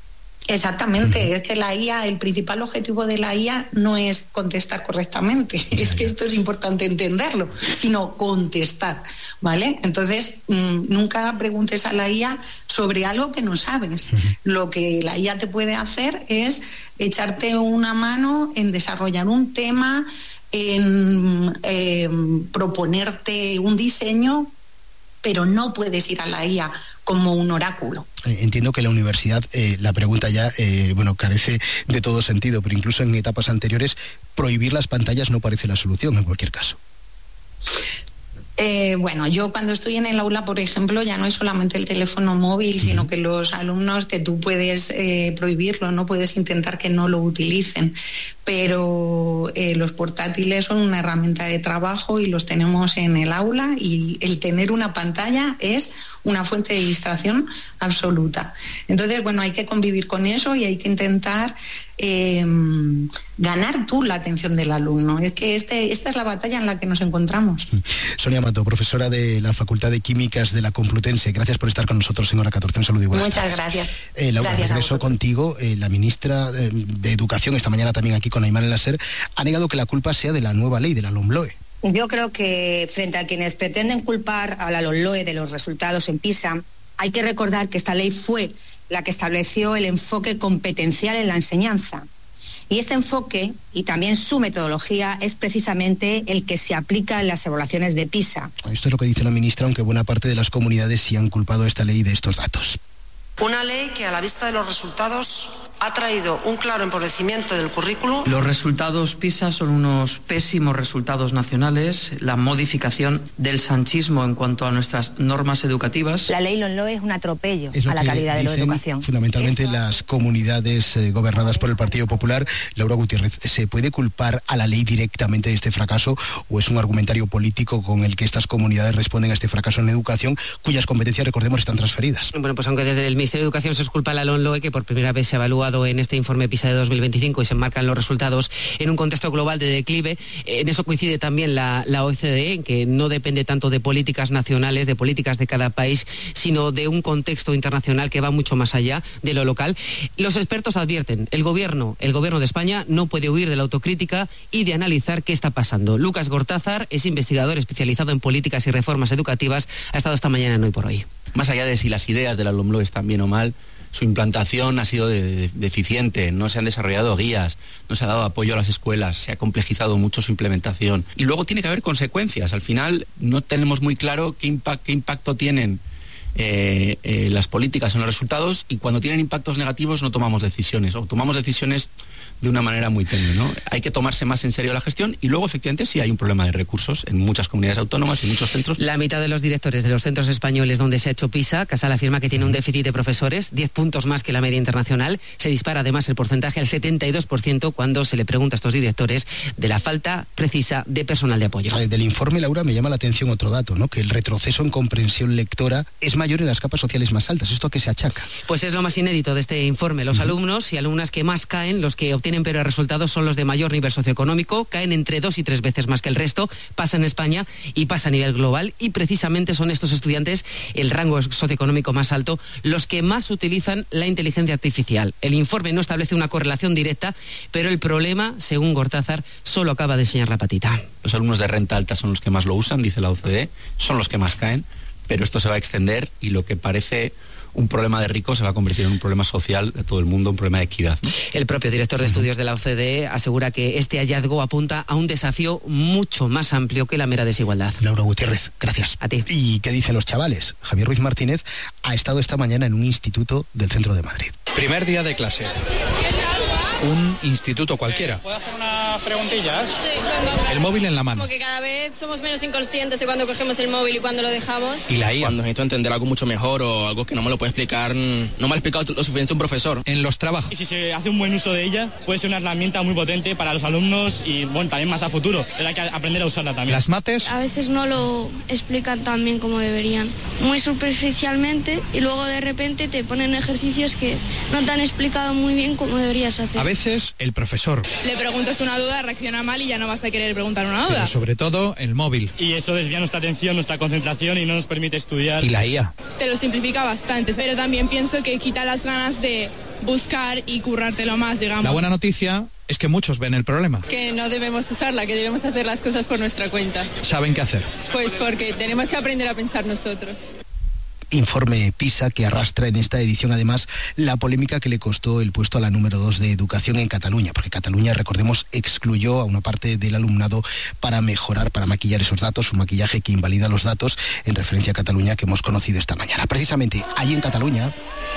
Exactamente, es que la IA, el principal objetivo de la IA no es contestar correctamente, es que esto es importante entenderlo, sino contestar, ¿vale? Entonces, nunca preguntes a la IA sobre algo que no sabes. Lo que la IA te puede hacer es echarte una mano en desarrollar un tema, en proponerte un diseño, pero no puedes ir a la IA como un oráculo. Entiendo que la universidad, la pregunta ya, carece de todo sentido, pero incluso en etapas anteriores, prohibir las pantallas no parece la solución en cualquier caso. Yo cuando estoy en el aula, por ejemplo, ya no es solamente el teléfono móvil, sino que los alumnos, que tú puedes prohibirlo, no puedes intentar que no lo utilicen, pero los portátiles son una herramienta de trabajo y los tenemos en el aula, y el tener una pantalla es una fuente de distracción absoluta. Entonces, hay que convivir con eso y hay que intentar ganar tú la atención del alumno. Es que esta es la batalla en la que nos encontramos. Sonia Mato, profesora de la Facultad de Químicas de la Complutense, gracias por estar con nosotros en Hora 14. Un saludo y buenas tardes. Muchas gracias. Laura, gracias, regreso contigo. La ministra de Educación, esta mañana también aquí con Aymar en la SER, ha negado que la culpa sea de la nueva ley, de la LOMLOE. Yo creo que frente a quienes pretenden culpar a la LOMLOE de los resultados en PISA, hay que recordar que esta ley fue la que estableció el enfoque competencial en la enseñanza. Y este enfoque, y también su metodología, es precisamente el que se aplica en las evaluaciones de PISA. Esto es lo que dice la ministra, aunque buena parte de las comunidades sí han culpado a esta ley de estos datos. Una ley que, a la vista de los resultados, ha traído un claro empobrecimiento del currículo. Los resultados PISA son unos pésimos resultados nacionales, la modificación del sanchismo en cuanto a nuestras normas educativas. La ley LOMLOE es un atropello a la calidad de la educación. Fundamentalmente las comunidades gobernadas por el Partido Popular. Laura Gutiérrez, ¿se puede culpar a la ley directamente de este fracaso o es un argumentario político con el que estas comunidades responden a este fracaso en educación, cuyas competencias, recordemos, están transferidas? Bueno, pues aunque desde el Ministerio de Educación se culpa a la LOMLOE, que por primera vez se evalúa en este informe PISA de 2025 y se enmarcan los resultados en un contexto global de declive. En eso coincide también la OCDE, en que no depende tanto de políticas nacionales, de políticas de cada país, sino de un contexto internacional que va mucho más allá de lo local. Los expertos advierten, el gobierno de España no puede huir de la autocrítica y de analizar qué está pasando. Lucas Gortázar es investigador especializado en políticas y reformas educativas, ha estado esta mañana en Hoy por Hoy. Más allá de si las ideas de la LOMLOE están bien o mal, su implantación ha sido deficiente, no se han desarrollado guías, no se ha dado apoyo a las escuelas, se ha complejizado mucho su implementación. Y luego tiene que haber consecuencias. Al final no tenemos muy claro qué impacto tienen las políticas en los resultados, y cuando tienen impactos negativos no tomamos decisiones, o tomamos decisiones de una manera muy tenue, ¿no? Hay que tomarse más en serio la gestión, y luego efectivamente sí hay un problema de recursos en muchas comunidades autónomas y muchos centros. La mitad de los directores de los centros españoles donde se ha hecho PISA, Casal afirma que tiene un déficit de profesores, 10 puntos más que la media internacional. Se dispara además el porcentaje al 72% cuando se le pregunta a estos directores de la falta precisa de personal de apoyo. Del informe, Laura, me llama la atención otro dato, ¿no? Que el retroceso en comprensión lectora es mayor en las capas sociales más altas. ¿Esto a qué se achaca? Pues es lo más inédito de este informe. Los alumnos y alumnas que más caen, los que obtienen peores resultados, son los de mayor nivel socioeconómico, caen entre 2 y 3 veces más que el resto, pasa en España y pasa a nivel global, y precisamente son estos estudiantes, el rango socioeconómico más alto, los que más utilizan la inteligencia artificial. El informe no establece una correlación directa, pero el problema, según Gortázar, solo acaba de enseñar la patita. Los alumnos de renta alta son los que más lo usan, dice la OCDE, son los que más caen, pero esto se va a extender y lo que parece un problema de ricos se va a convertir en un problema social de todo el mundo, un problema de equidad, ¿no? El propio director de estudios de la OCDE asegura que este hallazgo apunta a un desafío mucho más amplio que la mera desigualdad. Laura Gutiérrez, gracias. A ti. ¿Y qué dicen los chavales? Javier Ruiz Martínez ha estado esta mañana en un instituto del centro de Madrid. Primer día de clase. Un instituto cualquiera. ¿Puedo hacer unas preguntillas? Sí, venga. El móvil en la mano. Porque cada vez somos menos inconscientes de cuando cogemos el móvil y cuando lo dejamos. Y la IA. Cuando necesito entender algo mucho mejor o algo que no me lo puede explicar, no me lo ha explicado lo suficiente un profesor. En los trabajos. Y si se hace un buen uso de ella, puede ser una herramienta muy potente para los alumnos y, bueno, también más a futuro. Pero hay que aprender a usarla también. Las mates. A veces no lo explican tan bien como deberían. Muy superficialmente, y luego de repente te ponen ejercicios que no te han explicado muy bien cómo deberías hacer. A veces el profesor. Le preguntas una duda, reacciona mal y ya no vas a querer preguntar una duda. Pero sobre todo el móvil. Y eso desvía nuestra atención, nuestra concentración y no nos permite estudiar. Y la IA. Te lo simplifica bastante, pero también pienso que quita las ganas de buscar y currártelo más, digamos. La buena noticia es que muchos ven el problema. Que no debemos usarla, que debemos hacer las cosas por nuestra cuenta. ¿Saben qué hacer? Pues porque tenemos que aprender a pensar nosotros. Informe PISA que arrastra en esta edición además la polémica que le costó el puesto a la número 2 de educación en Cataluña, porque Cataluña, recordemos, excluyó a una parte del alumnado para mejorar, para maquillar esos datos, un maquillaje que invalida los datos en referencia a Cataluña que hemos conocido esta mañana. Precisamente allí en Cataluña,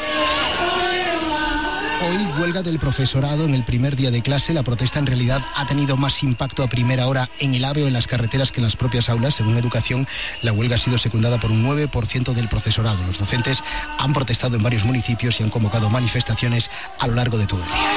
hoy huelga del profesorado en el primer día de clase. La protesta en realidad ha tenido más impacto a primera hora en el AVE o en las carreteras que en las propias aulas. Según Educación, la huelga ha sido secundada por un 9% del profesorado. Los docentes han protestado en varios municipios y han convocado manifestaciones a lo largo de todo el día.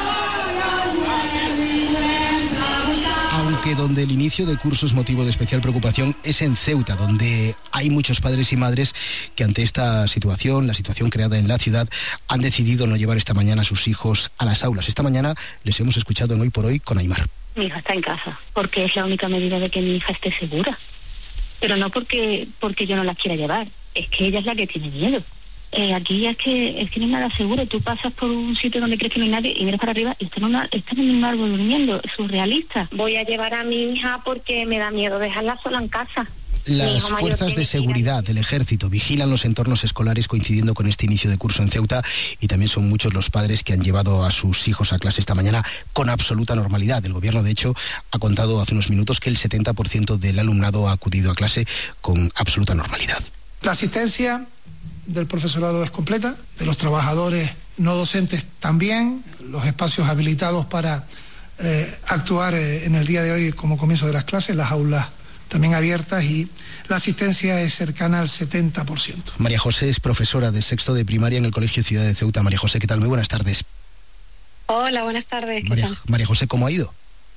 Aunque donde el inicio de curso es motivo de especial preocupación es en Ceuta, donde hay muchos padres y madres que ante esta situación, la situación creada en la ciudad, han decidido no llevar esta mañana a sus hijos a las aulas. Esta mañana les hemos escuchado en Hoy por Hoy con Aymar. Mi hija está en casa, porque es la única medida de que mi hija esté segura. Pero no porque yo no la quiera llevar, es que ella es la que tiene miedo. Aquí es que no hay nada seguro. Tú pasas por un sitio donde crees que no hay nadie y miras para arriba y están en un árbol durmiendo. Es surrealista. Voy a llevar a mi hija porque me da miedo dejarla sola en casa. Las fuerzas de seguridad del ejército vigilan los entornos escolares coincidiendo con este inicio de curso en Ceuta, y también son muchos los padres que han llevado a sus hijos a clase esta mañana con absoluta normalidad. El gobierno, de hecho, ha contado hace unos minutos que el 70% del alumnado ha acudido a clase con absoluta normalidad. La asistencia del profesorado es completa, de los trabajadores no docentes también, los espacios habilitados para actuar en el día de hoy como comienzo de las clases, las aulas también abiertas, y la asistencia es cercana al 70%. María José es profesora de sexto de primaria en el Colegio Ciudad de Ceuta. María José, ¿qué tal? Muy buenas tardes. Hola, buenas tardes. María José, ¿cómo ha ido?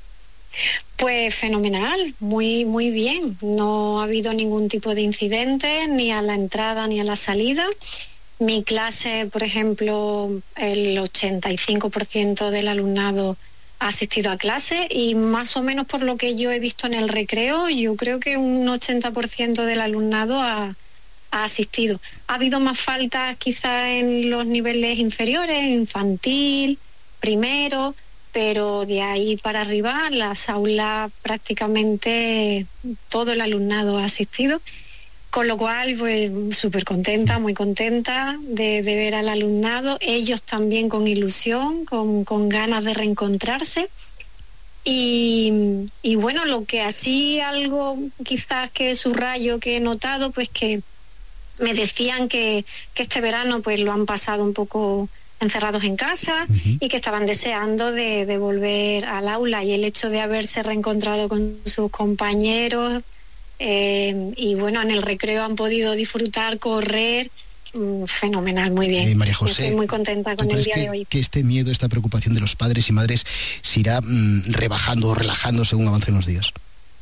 Pues fenomenal, muy muy bien. No ha habido ningún tipo de incidente, ni a la entrada ni a la salida. Mi clase, por ejemplo, el 85% del alumnado ha asistido a clase, y más o menos por lo que yo he visto en el recreo, yo creo que un 80% del alumnado ha asistido. Ha habido más faltas quizá en los niveles inferiores, infantil, primero, pero de ahí para arriba las aulas prácticamente todo el alumnado ha asistido, con lo cual pues súper contenta, muy contenta de ver al alumnado, ellos también con ilusión, con ganas de reencontrarse. Y bueno, lo que así algo quizás que subrayo que he notado, pues que me decían que este verano pues lo han pasado un poco encerrados en casa y que estaban deseando de volver al aula, y el hecho de haberse reencontrado con sus compañeros y bueno, en el recreo han podido disfrutar, correr, fenomenal, muy bien. María José, estoy muy contenta con el día de hoy. ¿Que este miedo, esta preocupación de los padres y madres se irá rebajando o relajando según avancen los días?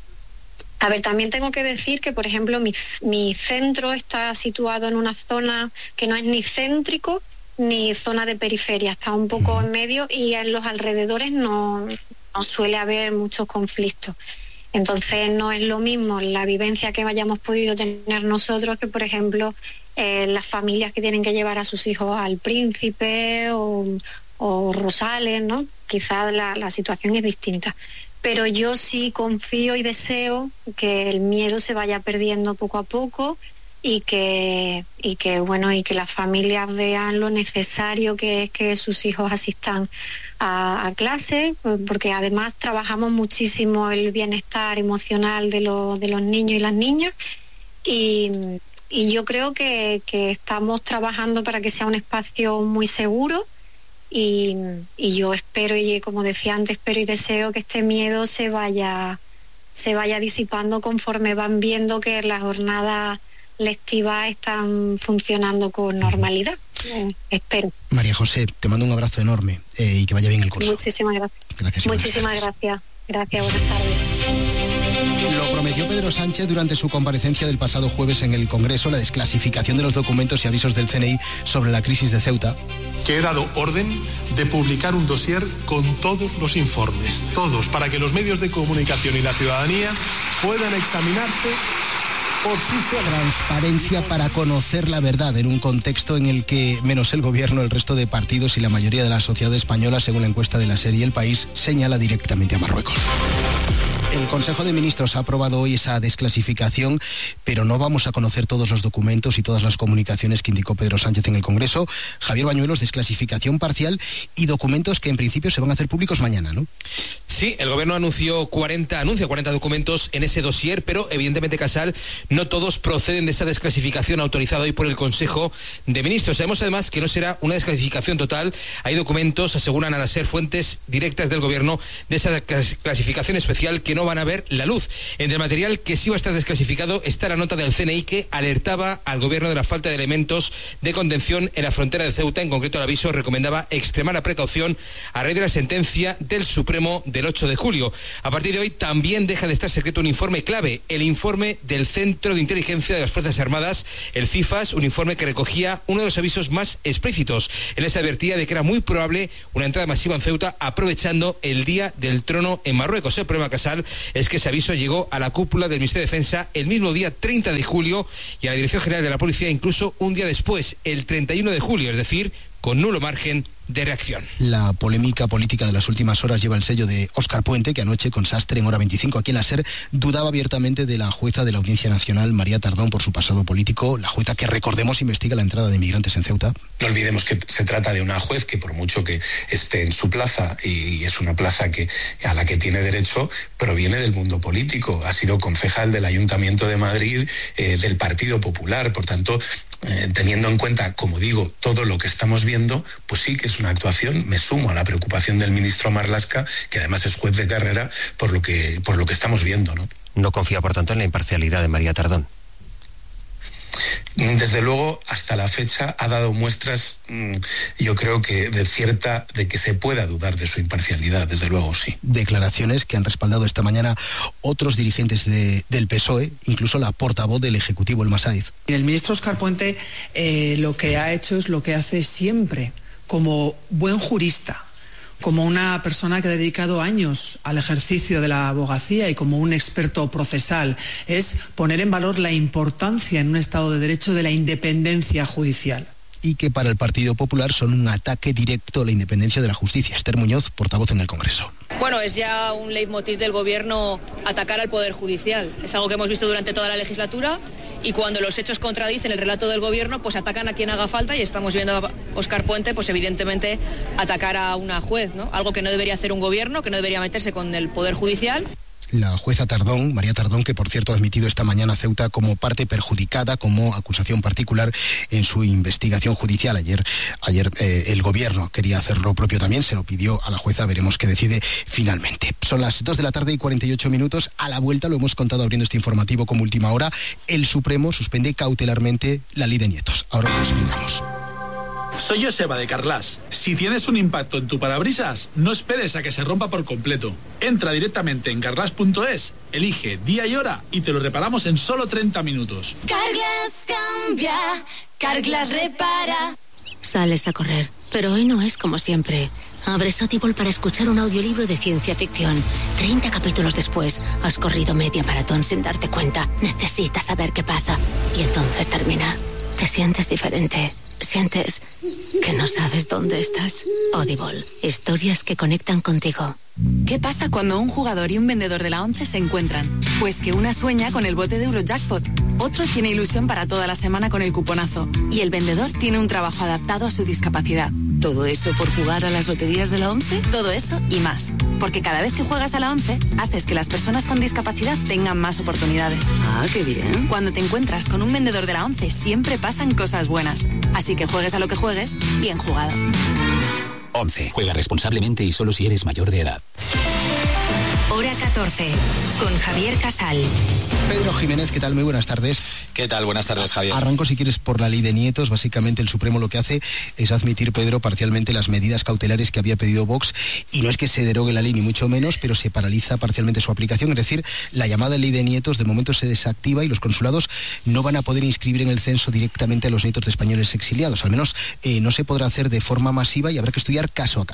A ver, también tengo que decir que, por ejemplo, mi centro está situado en una zona que no es ni céntrico ni zona de periferia, está un poco en medio, y en los alrededores no suele haber muchos conflictos. Entonces no es lo mismo la vivencia que hayamos podido tener nosotros que, por ejemplo, las familias que tienen que llevar a sus hijos al Príncipe o Rosales, ¿no? Quizás la situación es distinta. Pero yo sí confío y deseo que el miedo se vaya perdiendo poco a poco, y que las familias vean lo necesario que es que sus hijos asistan a clase, porque además trabajamos muchísimo el bienestar emocional de los niños y las niñas, y yo creo que estamos trabajando para que sea un espacio muy seguro, y yo espero, y como decía antes, espero y deseo que este miedo se vaya disipando conforme van viendo que las jornadas lectivas están funcionando con normalidad. Espero. María José, te mando un abrazo enorme y que vaya bien el curso. Muchísimas gracias. Muchísimas gracias. Gracias, buenas tardes. Lo prometió Pedro Sánchez durante su comparecencia del pasado jueves en el Congreso, la desclasificación de los documentos y avisos del CNI sobre la crisis de Ceuta. Que he dado orden de publicar un dossier con todos los informes, todos, para que los medios de comunicación y la ciudadanía puedan examinarse por sí sola. Transparencia para conocer la verdad en un contexto en el que, menos el gobierno, el resto de partidos y la mayoría de la sociedad española, según la encuesta de la serie El País, señala directamente a Marruecos. El Consejo de Ministros ha aprobado hoy esa desclasificación, pero no vamos a conocer todos los documentos y todas las comunicaciones que indicó Pedro Sánchez en el Congreso. Javier Bañuelos, desclasificación parcial y documentos que en principio se van a hacer públicos mañana, ¿no? Sí, el Gobierno anuncia 40 documentos en ese dossier, pero evidentemente, Casal, no todos proceden de esa desclasificación autorizada hoy por el Consejo de Ministros. Sabemos además que no será una desclasificación total. Hay documentos, aseguran a la SER fuentes directas del Gobierno, de esa clasificación especial que no van a ver la luz. Entre el material que sí va a estar desclasificado está la nota del CNI que alertaba al Gobierno de la falta de elementos de contención en la frontera de Ceuta. En concreto, el aviso recomendaba extremar la precaución a raíz de la sentencia del Supremo del 8 de julio. A partir de hoy también deja de estar secreto un informe clave, el informe del Centro de Inteligencia de las Fuerzas Armadas, el CIFAS, un informe que recogía uno de los avisos más explícitos. En ese advertía de que era muy probable una entrada masiva en Ceuta aprovechando el Día del Trono en Marruecos. El problema, Casal, es que ese aviso llegó a la cúpula del Ministerio de Defensa el mismo día 30 de julio y a la Dirección General de la Policía incluso un día después, el 31 de julio, es decir, con nulo margen de reacción. La polémica política de las últimas horas lleva el sello de Óscar Puente, que anoche con Sastre en Hora 25 aquí en la SER dudaba abiertamente de la jueza de la Audiencia Nacional, María Tardón, por su pasado político, la jueza que, recordemos, investiga la entrada de inmigrantes en Ceuta. No olvidemos que se trata de una juez que, por mucho que esté en su plaza, y es una plaza a la que tiene derecho, proviene del mundo político, ha sido concejal del Ayuntamiento de Madrid, del Partido Popular, por tanto, teniendo en cuenta, como digo, todo lo que estamos viendo, pues sí que es una actuación. Me sumo a la preocupación del ministro Marlaska, que además es juez de carrera, por lo que estamos viendo, ¿no? No confía, por tanto, en la imparcialidad de María Tardón. Desde luego, hasta la fecha ha dado muestras, yo creo que de que se pueda dudar de su imparcialidad, desde luego, sí. Declaraciones que han respaldado esta mañana otros dirigentes del PSOE, incluso la portavoz del Ejecutivo, Elma Sáiz. El ministro Óscar Puente lo que ha hecho es lo que hace siempre, como buen jurista, como una persona que ha dedicado años al ejercicio de la abogacía y como un experto procesal, es poner en valor la importancia en un Estado de Derecho de la independencia judicial. Y que para el Partido Popular son un ataque directo a la independencia de la justicia. Esther Muñoz, portavoz en el Congreso. Bueno, es ya un leitmotiv del Gobierno atacar al Poder Judicial. Es algo que hemos visto durante toda la legislatura y cuando los hechos contradicen el relato del Gobierno, pues atacan a quien haga falta y estamos viendo a Óscar Puente, pues evidentemente atacar a una juez, ¿no? Algo que no debería hacer un Gobierno, que no debería meterse con el Poder Judicial. La jueza Tardón, María Tardón, que por cierto ha admitido esta mañana a Ceuta como parte perjudicada, como acusación particular en su investigación judicial. Ayer el Gobierno quería hacer lo propio también, se lo pidió a la jueza, veremos qué decide finalmente. Son las 2:48 p.m. A la vuelta, lo hemos contado abriendo este informativo como última hora, el Supremo suspende cautelarmente la ley de nietos. Ahora lo explicamos. Soy Joseba de Carglass. Si tienes un impacto en tu parabrisas, no esperes a que se rompa por completo. Entra directamente en carglass.es, elige día y hora y te lo reparamos en solo 30 minutos. Carglass cambia, Carglass repara. Sales a correr, pero hoy no es como siempre. Abres Audible para escuchar un audiolibro de ciencia ficción. 30 capítulos después, has corrido media maratón sin darte cuenta. Necesitas saber qué pasa. Y entonces termina. Te sientes diferente. Sientes que no sabes dónde estás. Audible. Historias que conectan contigo. ¿Qué pasa cuando un jugador y un vendedor de la 11 se encuentran? Pues que una sueña con el bote de Eurojackpot, otro tiene ilusión para toda la semana con el cuponazo y el vendedor tiene un trabajo adaptado a su discapacidad. ¿Todo eso por jugar a las loterías de la 11? Todo eso y más. Porque cada vez que juegas a la 11, haces que las personas con discapacidad tengan más oportunidades. Ah, qué bien. Cuando te encuentras con un vendedor de la 11, siempre pasan cosas buenas. Así que juegues a lo que juegues, bien jugado. 11. Juega responsablemente y solo si eres mayor de edad. Hora 14, con Javier Casal. Pedro Jiménez, ¿qué tal? Muy buenas tardes. ¿Qué tal? Buenas tardes, Javier. Arranco, si quieres, por la ley de nietos. Básicamente el Supremo lo que hace es admitir, Pedro, parcialmente las medidas cautelares que había pedido Vox, y no es que se derogue la ley ni mucho menos, pero se paraliza parcialmente su aplicación. Es decir, la llamada ley de nietos de momento se desactiva y los consulados no van a poder inscribir en el censo directamente a los nietos de españoles exiliados. Al menos no se podrá hacer de forma masiva y habrá que estudiar caso a caso.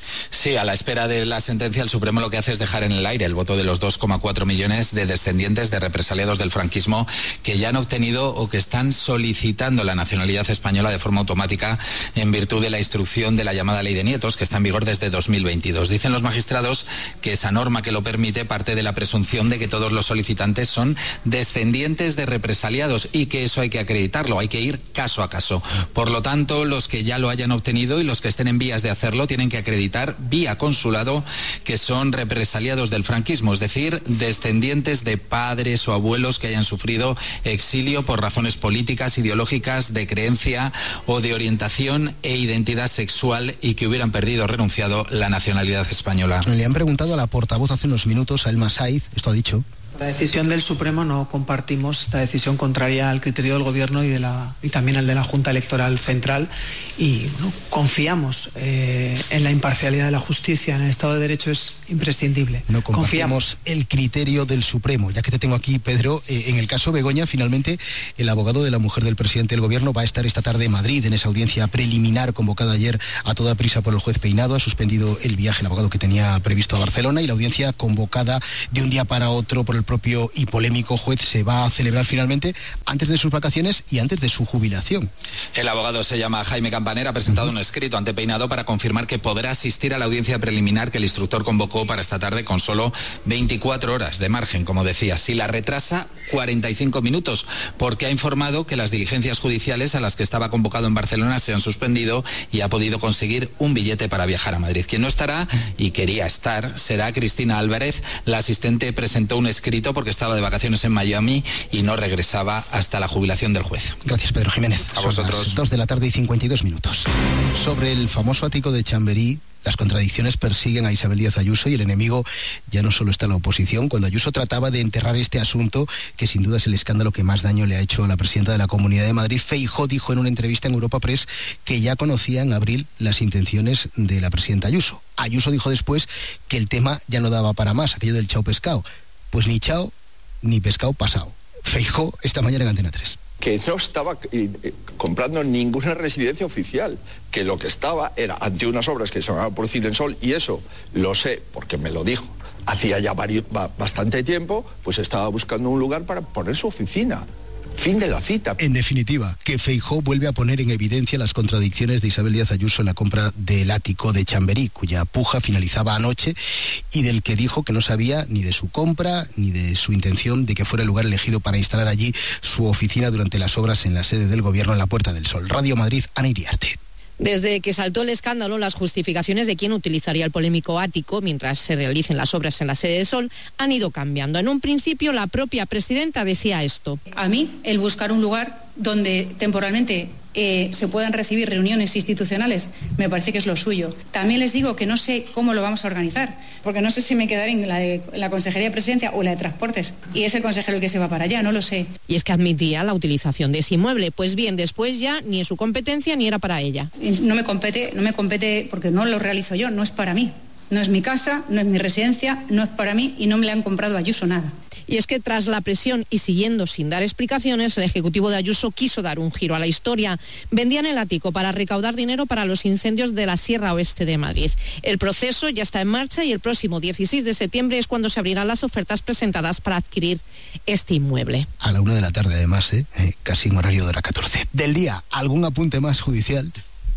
Sí, a la espera de la sentencia, el Supremo lo que hace es dejar en el aire el voto de los 2,4 millones de descendientes de represaliados del franquismo que ya han obtenido o que están solicitando la nacionalidad española de forma automática en virtud de la instrucción de la llamada Ley de Nietos, que está en vigor desde 2022. Dicen los magistrados que esa norma que lo permite parte de la presunción de que todos los solicitantes son descendientes de represaliados y que eso hay que acreditarlo, hay que ir caso a caso. Por lo tanto, los que ya lo hayan obtenido y los que estén en vías de hacerlo tienen que acreditar vía consulado que son represaliados del franquismo, es decir, descendientes de padres o abuelos que hayan sufrido exilio por razones políticas, ideológicas, de creencia o de orientación e identidad sexual y que hubieran perdido o renunciado la nacionalidad española. Le han preguntado a la portavoz hace unos minutos, a Elma Saiz, esto ha dicho. La decisión del Supremo no compartimos esta decisión contraria al criterio del Gobierno y también al de la Junta Electoral Central y confiamos en la imparcialidad de la justicia, en el Estado de Derecho es imprescindible. No compartimos el criterio del Supremo. Ya que te tengo aquí, Pedro, en el caso Begoña, finalmente el abogado de la mujer del presidente del Gobierno va a estar esta tarde en Madrid en esa audiencia preliminar convocada ayer a toda prisa por el juez Peinado. Ha suspendido el viaje el abogado que tenía previsto a Barcelona y la audiencia convocada de un día para otro por el propio y polémico juez se va a celebrar finalmente antes de sus vacaciones y antes de su jubilación. El abogado se llama Jaime Campanera, ha presentado un escrito ante Peinado para confirmar que podrá asistir a la audiencia preliminar que el instructor convocó para esta tarde con solo 24 horas de margen, como decía. Si la retrasa, 45 minutos, porque ha informado que las diligencias judiciales a las que estaba convocado en Barcelona se han suspendido y ha podido conseguir un billete para viajar a Madrid. Quien no estará y quería estar será Cristina Álvarez. La asistente presentó un escrito porque estaba de vacaciones en Miami y no regresaba hasta la jubilación del juez. Gracias, Pedro Jiménez. A vosotros. Son las 2 de la tarde y 52 minutos. Sobre el famoso ático de Chamberí, las contradicciones persiguen a Isabel Díaz Ayuso y el enemigo ya no solo está en la oposición. Cuando Ayuso trataba de enterrar este asunto, que sin duda es el escándalo que más daño le ha hecho a la presidenta de la Comunidad de Madrid, Feijóo dijo en una entrevista en Europa Press que ya conocía en abril las intenciones de la presidenta Ayuso. Ayuso dijo después que el tema ya no daba para más, aquello del chao pescado. Pues ni chao ni pescado pasado. Feijóo esta mañana en Antena 3. Que no estaba comprando ninguna residencia oficial, que lo que estaba era ante unas obras que se llamaban por Cinensol, y eso lo sé porque me lo dijo hacía ya bastante tiempo, pues estaba buscando un lugar para poner su oficina. Fin de la cita. En definitiva, que Feijóo vuelve a poner en evidencia las contradicciones de Isabel Díaz Ayuso en la compra del ático de Chamberí, cuya puja finalizaba anoche y del que dijo que no sabía ni de su compra ni de su intención de que fuera el lugar elegido para instalar allí su oficina durante las obras en la sede del Gobierno en la Puerta del Sol. Radio Madrid, Ana Iriarte. Desde que saltó el escándalo, las justificaciones de quién utilizaría el polémico ático mientras se realicen las obras en la sede del Sol han ido cambiando. En un principio, la propia presidenta decía esto. A mí, el buscar un lugar donde temporalmente se puedan recibir reuniones institucionales, me parece que es lo suyo. También les digo que no sé cómo lo vamos a organizar, porque no sé si me quedaré en la Consejería de Presidencia o en la de Transportes, y es el consejero el que se va para allá, no lo sé. Y es que admitía la utilización de ese inmueble, pues bien, después ya ni es su competencia ni era para ella. No me compete porque no lo realizo yo, no es para mí. No es mi casa, no es mi residencia, no es para mí y no me le han comprado a Ayuso nada. Y es que tras la presión y siguiendo sin dar explicaciones, el Ejecutivo de Ayuso quiso dar un giro a la historia. Vendían el ático para recaudar dinero para los incendios de la Sierra Oeste de Madrid. El proceso ya está en marcha y el próximo 16 de septiembre es cuando se abrirán las ofertas presentadas para adquirir este inmueble. A la 1 de la tarde además, casi en horario de hora 14. Del día, ¿algún apunte más judicial?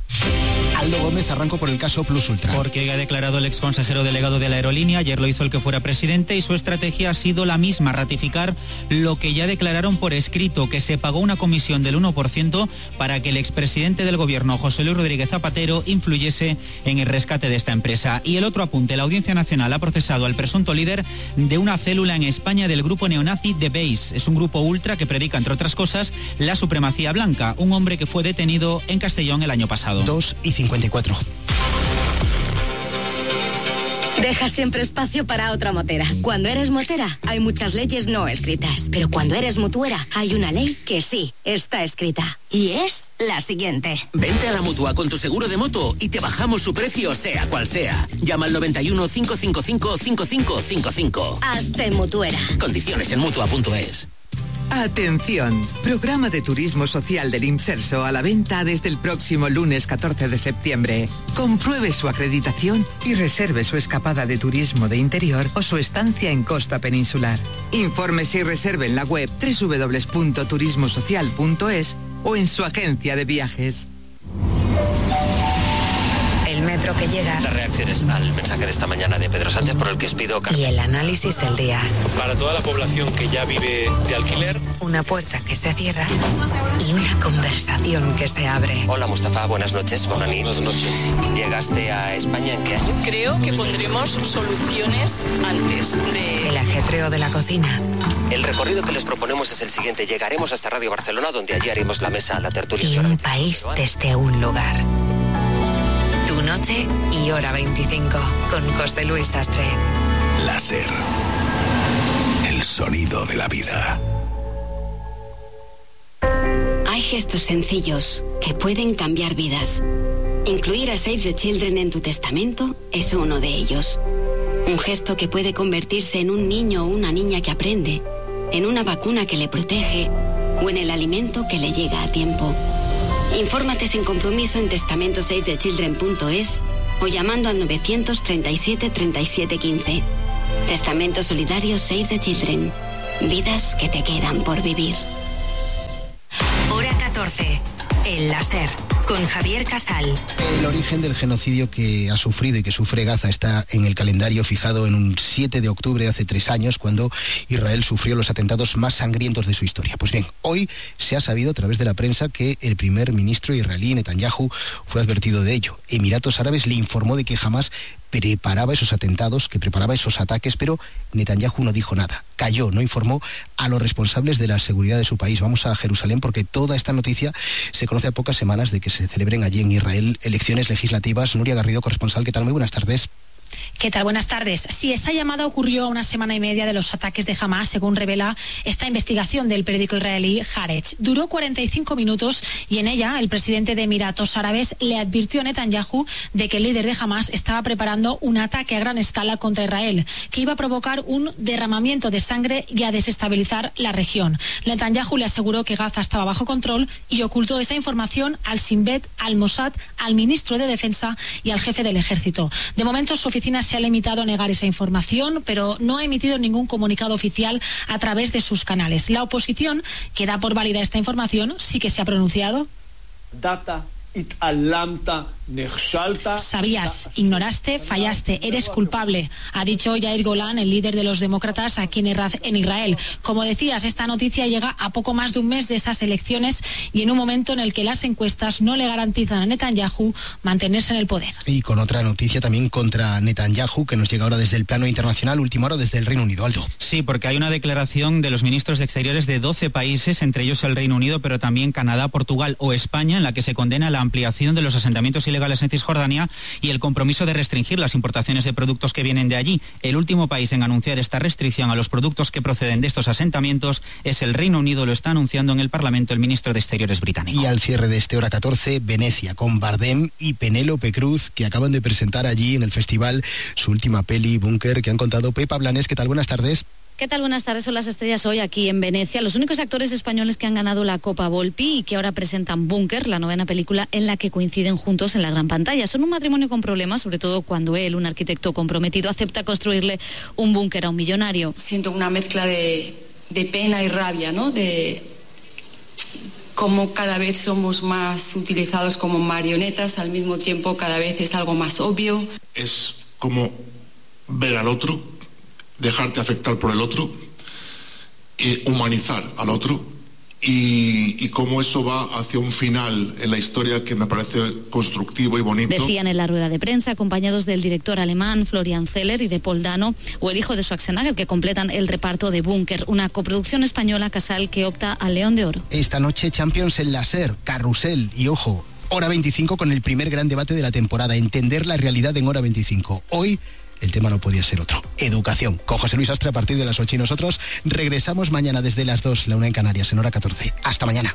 Aldo Gómez, arranco por el caso Plus Ultra. Porque ha declarado el exconsejero delegado de la aerolínea, ayer lo hizo el que fuera presidente, y su estrategia ha sido la misma, ratificar lo que ya declararon por escrito, que se pagó una comisión del 1% para que el expresidente del gobierno, José Luis Rodríguez Zapatero, influyese en el rescate de esta empresa. Y el otro apunte, la Audiencia Nacional ha procesado al presunto líder de una célula en España del grupo neonazi The Base. Es un grupo ultra que predica, entre otras cosas, la supremacía blanca, un hombre que fue detenido en Castellón el año pasado. 2:54. Deja siempre espacio para otra motera. Cuando eres motera, hay muchas leyes no escritas. Pero cuando eres mutuera, hay una ley que sí está escrita. Y es la siguiente. Vente a la Mutua con tu seguro de moto y te bajamos su precio, sea cual sea. Llama al 91 555 5555. Hazte mutuera. Condiciones en Mutua.es. Atención, programa de turismo social del Imserso a la venta desde el próximo lunes 14 de septiembre. Compruebe su acreditación y reserve su escapada de turismo de interior o su estancia en costa peninsular. Infórmese y reserve en la web www.turismosocial.es o en su agencia de viajes. El metro que llega. Las reacciones al mensaje de esta mañana de Pedro Sánchez por el que os pido... Y el análisis del día. Para toda la población que ya vive de alquiler. Una puerta que se cierra y una conversación que se abre. Hola Mustafa, buenas noches. Buenas noches. ¿Llegaste a España en qué año? Creo que pondremos soluciones antes de... El ajetreo de la cocina. El recorrido que les proponemos es el siguiente. Llegaremos hasta Radio Barcelona, donde allí haremos la mesa, la tertulia. Y un país desde un lugar. Tu noche y hora 25 con José Luis Sastre. Láser. El sonido de la vida. Hay gestos sencillos que pueden cambiar vidas. Incluir a Save the Children en tu testamento es uno de ellos. Un gesto que puede convertirse en un niño o una niña que aprende, en una vacuna que le protege o en el alimento que le llega a tiempo. Infórmate sin compromiso en testamentosavethechildren.es o llamando al 937 37 15. Testamento solidario Save the Children. Vidas que te quedan por vivir. Hora 14. El láser. Con Javier Casal. El origen del genocidio que ha sufrido y que sufre Gaza está en el calendario fijado en un 7 de octubre de hace 3 años, cuando Israel sufrió los atentados más sangrientos de su historia. Pues bien, hoy se ha sabido a través de la prensa que el primer ministro israelí, Netanyahu, fue advertido de ello. Emiratos Árabes le informó de que jamás preparaba esos atentados, que preparaba esos ataques, pero Netanyahu no dijo nada. Calló, no informó a los responsables de la seguridad de su país. Vamos a Jerusalén porque toda esta noticia se conoce a pocas semanas de que se celebren allí en Israel elecciones legislativas. Nuria Garrido, corresponsal, ¿qué tal? Muy buenas tardes. ¿Qué tal? Buenas tardes. Sí, esa llamada ocurrió a una semana y media de los ataques de Hamas, según revela esta investigación del periódico israelí Haaretz. Duró 45 minutos y en ella el presidente de Emiratos Árabes le advirtió a Netanyahu de que el líder de Hamas estaba preparando un ataque a gran escala contra Israel, que iba a provocar un derramamiento de sangre y a desestabilizar la región. Netanyahu le aseguró que Gaza estaba bajo control y ocultó esa información al Shin Bet, al Mossad, al ministro de Defensa y al jefe del ejército. De momento, su oficina se ha limitado a negar esa información, pero no ha emitido ningún comunicado oficial a través de sus canales. La oposición, que da por válida esta información, sí que se ha pronunciado. Sabías, ignoraste, fallaste, eres culpable, ha dicho Yair Golan, el líder de los demócratas aquí en Israel. Como decías, esta noticia llega a poco más de un mes de esas elecciones y en un momento en el que las encuestas no le garantizan a Netanyahu mantenerse en el poder. Y con otra noticia también contra Netanyahu, que nos llega ahora desde el plano internacional, última hora desde el Reino Unido. Aldo. Sí, porque hay una declaración de los ministros de Exteriores de 12 países, entre ellos el Reino Unido, pero también Canadá, Portugal o España, en la que se condena la ampliación de los asentamientos ilegales en Cisjordania y el compromiso de restringir las importaciones de productos que vienen de allí. El último país en anunciar esta restricción a los productos que proceden de estos asentamientos es el Reino Unido, lo está anunciando en el Parlamento el ministro de Exteriores británico. Y al cierre de este hora 14, Venecia, con Bardem y Penélope Cruz, que acaban de presentar allí en el festival su última peli, Búnker, que han contado. Pepa Blanes, ¿qué tal? Buenas tardes. ¿Qué tal? Buenas tardes. Son las estrellas hoy aquí en Venecia. Los únicos actores españoles que han ganado la Copa Volpi y que ahora presentan Búnker, la 9ª película en la que coinciden juntos en la gran pantalla. Son un matrimonio con problemas, sobre todo cuando él, un arquitecto comprometido, acepta construirle un búnker a un millonario. Siento una mezcla de pena y rabia, ¿no? De cómo cada vez somos más utilizados como marionetas, al mismo tiempo cada vez es algo más obvio. Es como ver al otro, dejarte afectar por el otro, humanizar al otro y cómo eso va hacia un final en la historia que me parece constructivo y bonito. Decían en la rueda de prensa, acompañados del director alemán Florian Zeller y de Paul Dano, o el hijo de Schwarzenegger, que completan el reparto de Búnker, una coproducción española Casal que opta al León de Oro. Esta noche Champions en Láser, Carrusel y ojo, hora 25 con el primer gran debate de la temporada, entender la realidad en hora 25. Hoy el tema no podía ser otro. Educación. Con José Luis Astre a partir de las 8 y nosotros regresamos mañana desde las 2, la 1 en Canarias, en hora 14. Hasta mañana.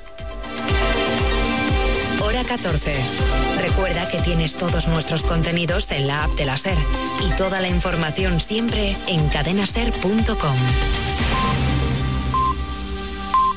Hora 14. Recuerda que tienes todos nuestros contenidos en la app de la SER y toda la información siempre en cadenaser.com.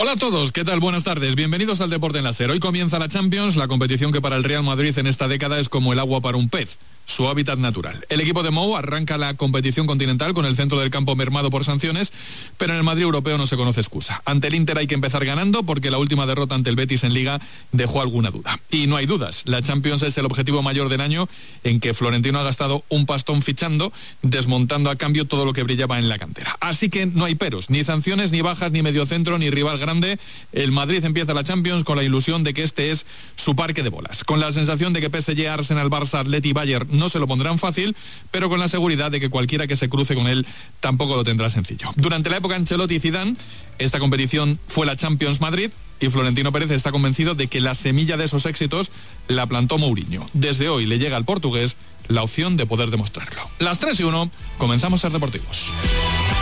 Hola a todos, ¿qué tal? Buenas tardes, bienvenidos al Deporte en la SER. Hoy comienza la Champions, la competición que para el Real Madrid en esta década es como el agua para un pez, su hábitat natural. El equipo de Mou arranca la competición continental con el centro del campo mermado por sanciones, pero en el Madrid europeo no se conoce excusa. Ante el Inter hay que empezar ganando porque la última derrota ante el Betis en Liga dejó alguna duda. Y no hay dudas, la Champions es el objetivo mayor del año en que Florentino ha gastado un pastón fichando, desmontando a cambio todo lo que brillaba en la cantera. Así que no hay peros, ni sanciones, ni bajas, ni mediocentro, ni rival grande. El Madrid empieza la Champions con la ilusión de que este es su parque de bolas, con la sensación de que PSG, Arsenal, Barça, Atleti y Bayern no se lo pondrán fácil, pero con la seguridad de que cualquiera que se cruce con él tampoco lo tendrá sencillo. Durante la época Ancelotti y Zidane, esta competición fue la Champions Madrid y Florentino Pérez está convencido de que la semilla de esos éxitos la plantó Mourinho. Desde hoy le llega al portugués la opción de poder demostrarlo. Las 3:01, comenzamos Ser Deportivos.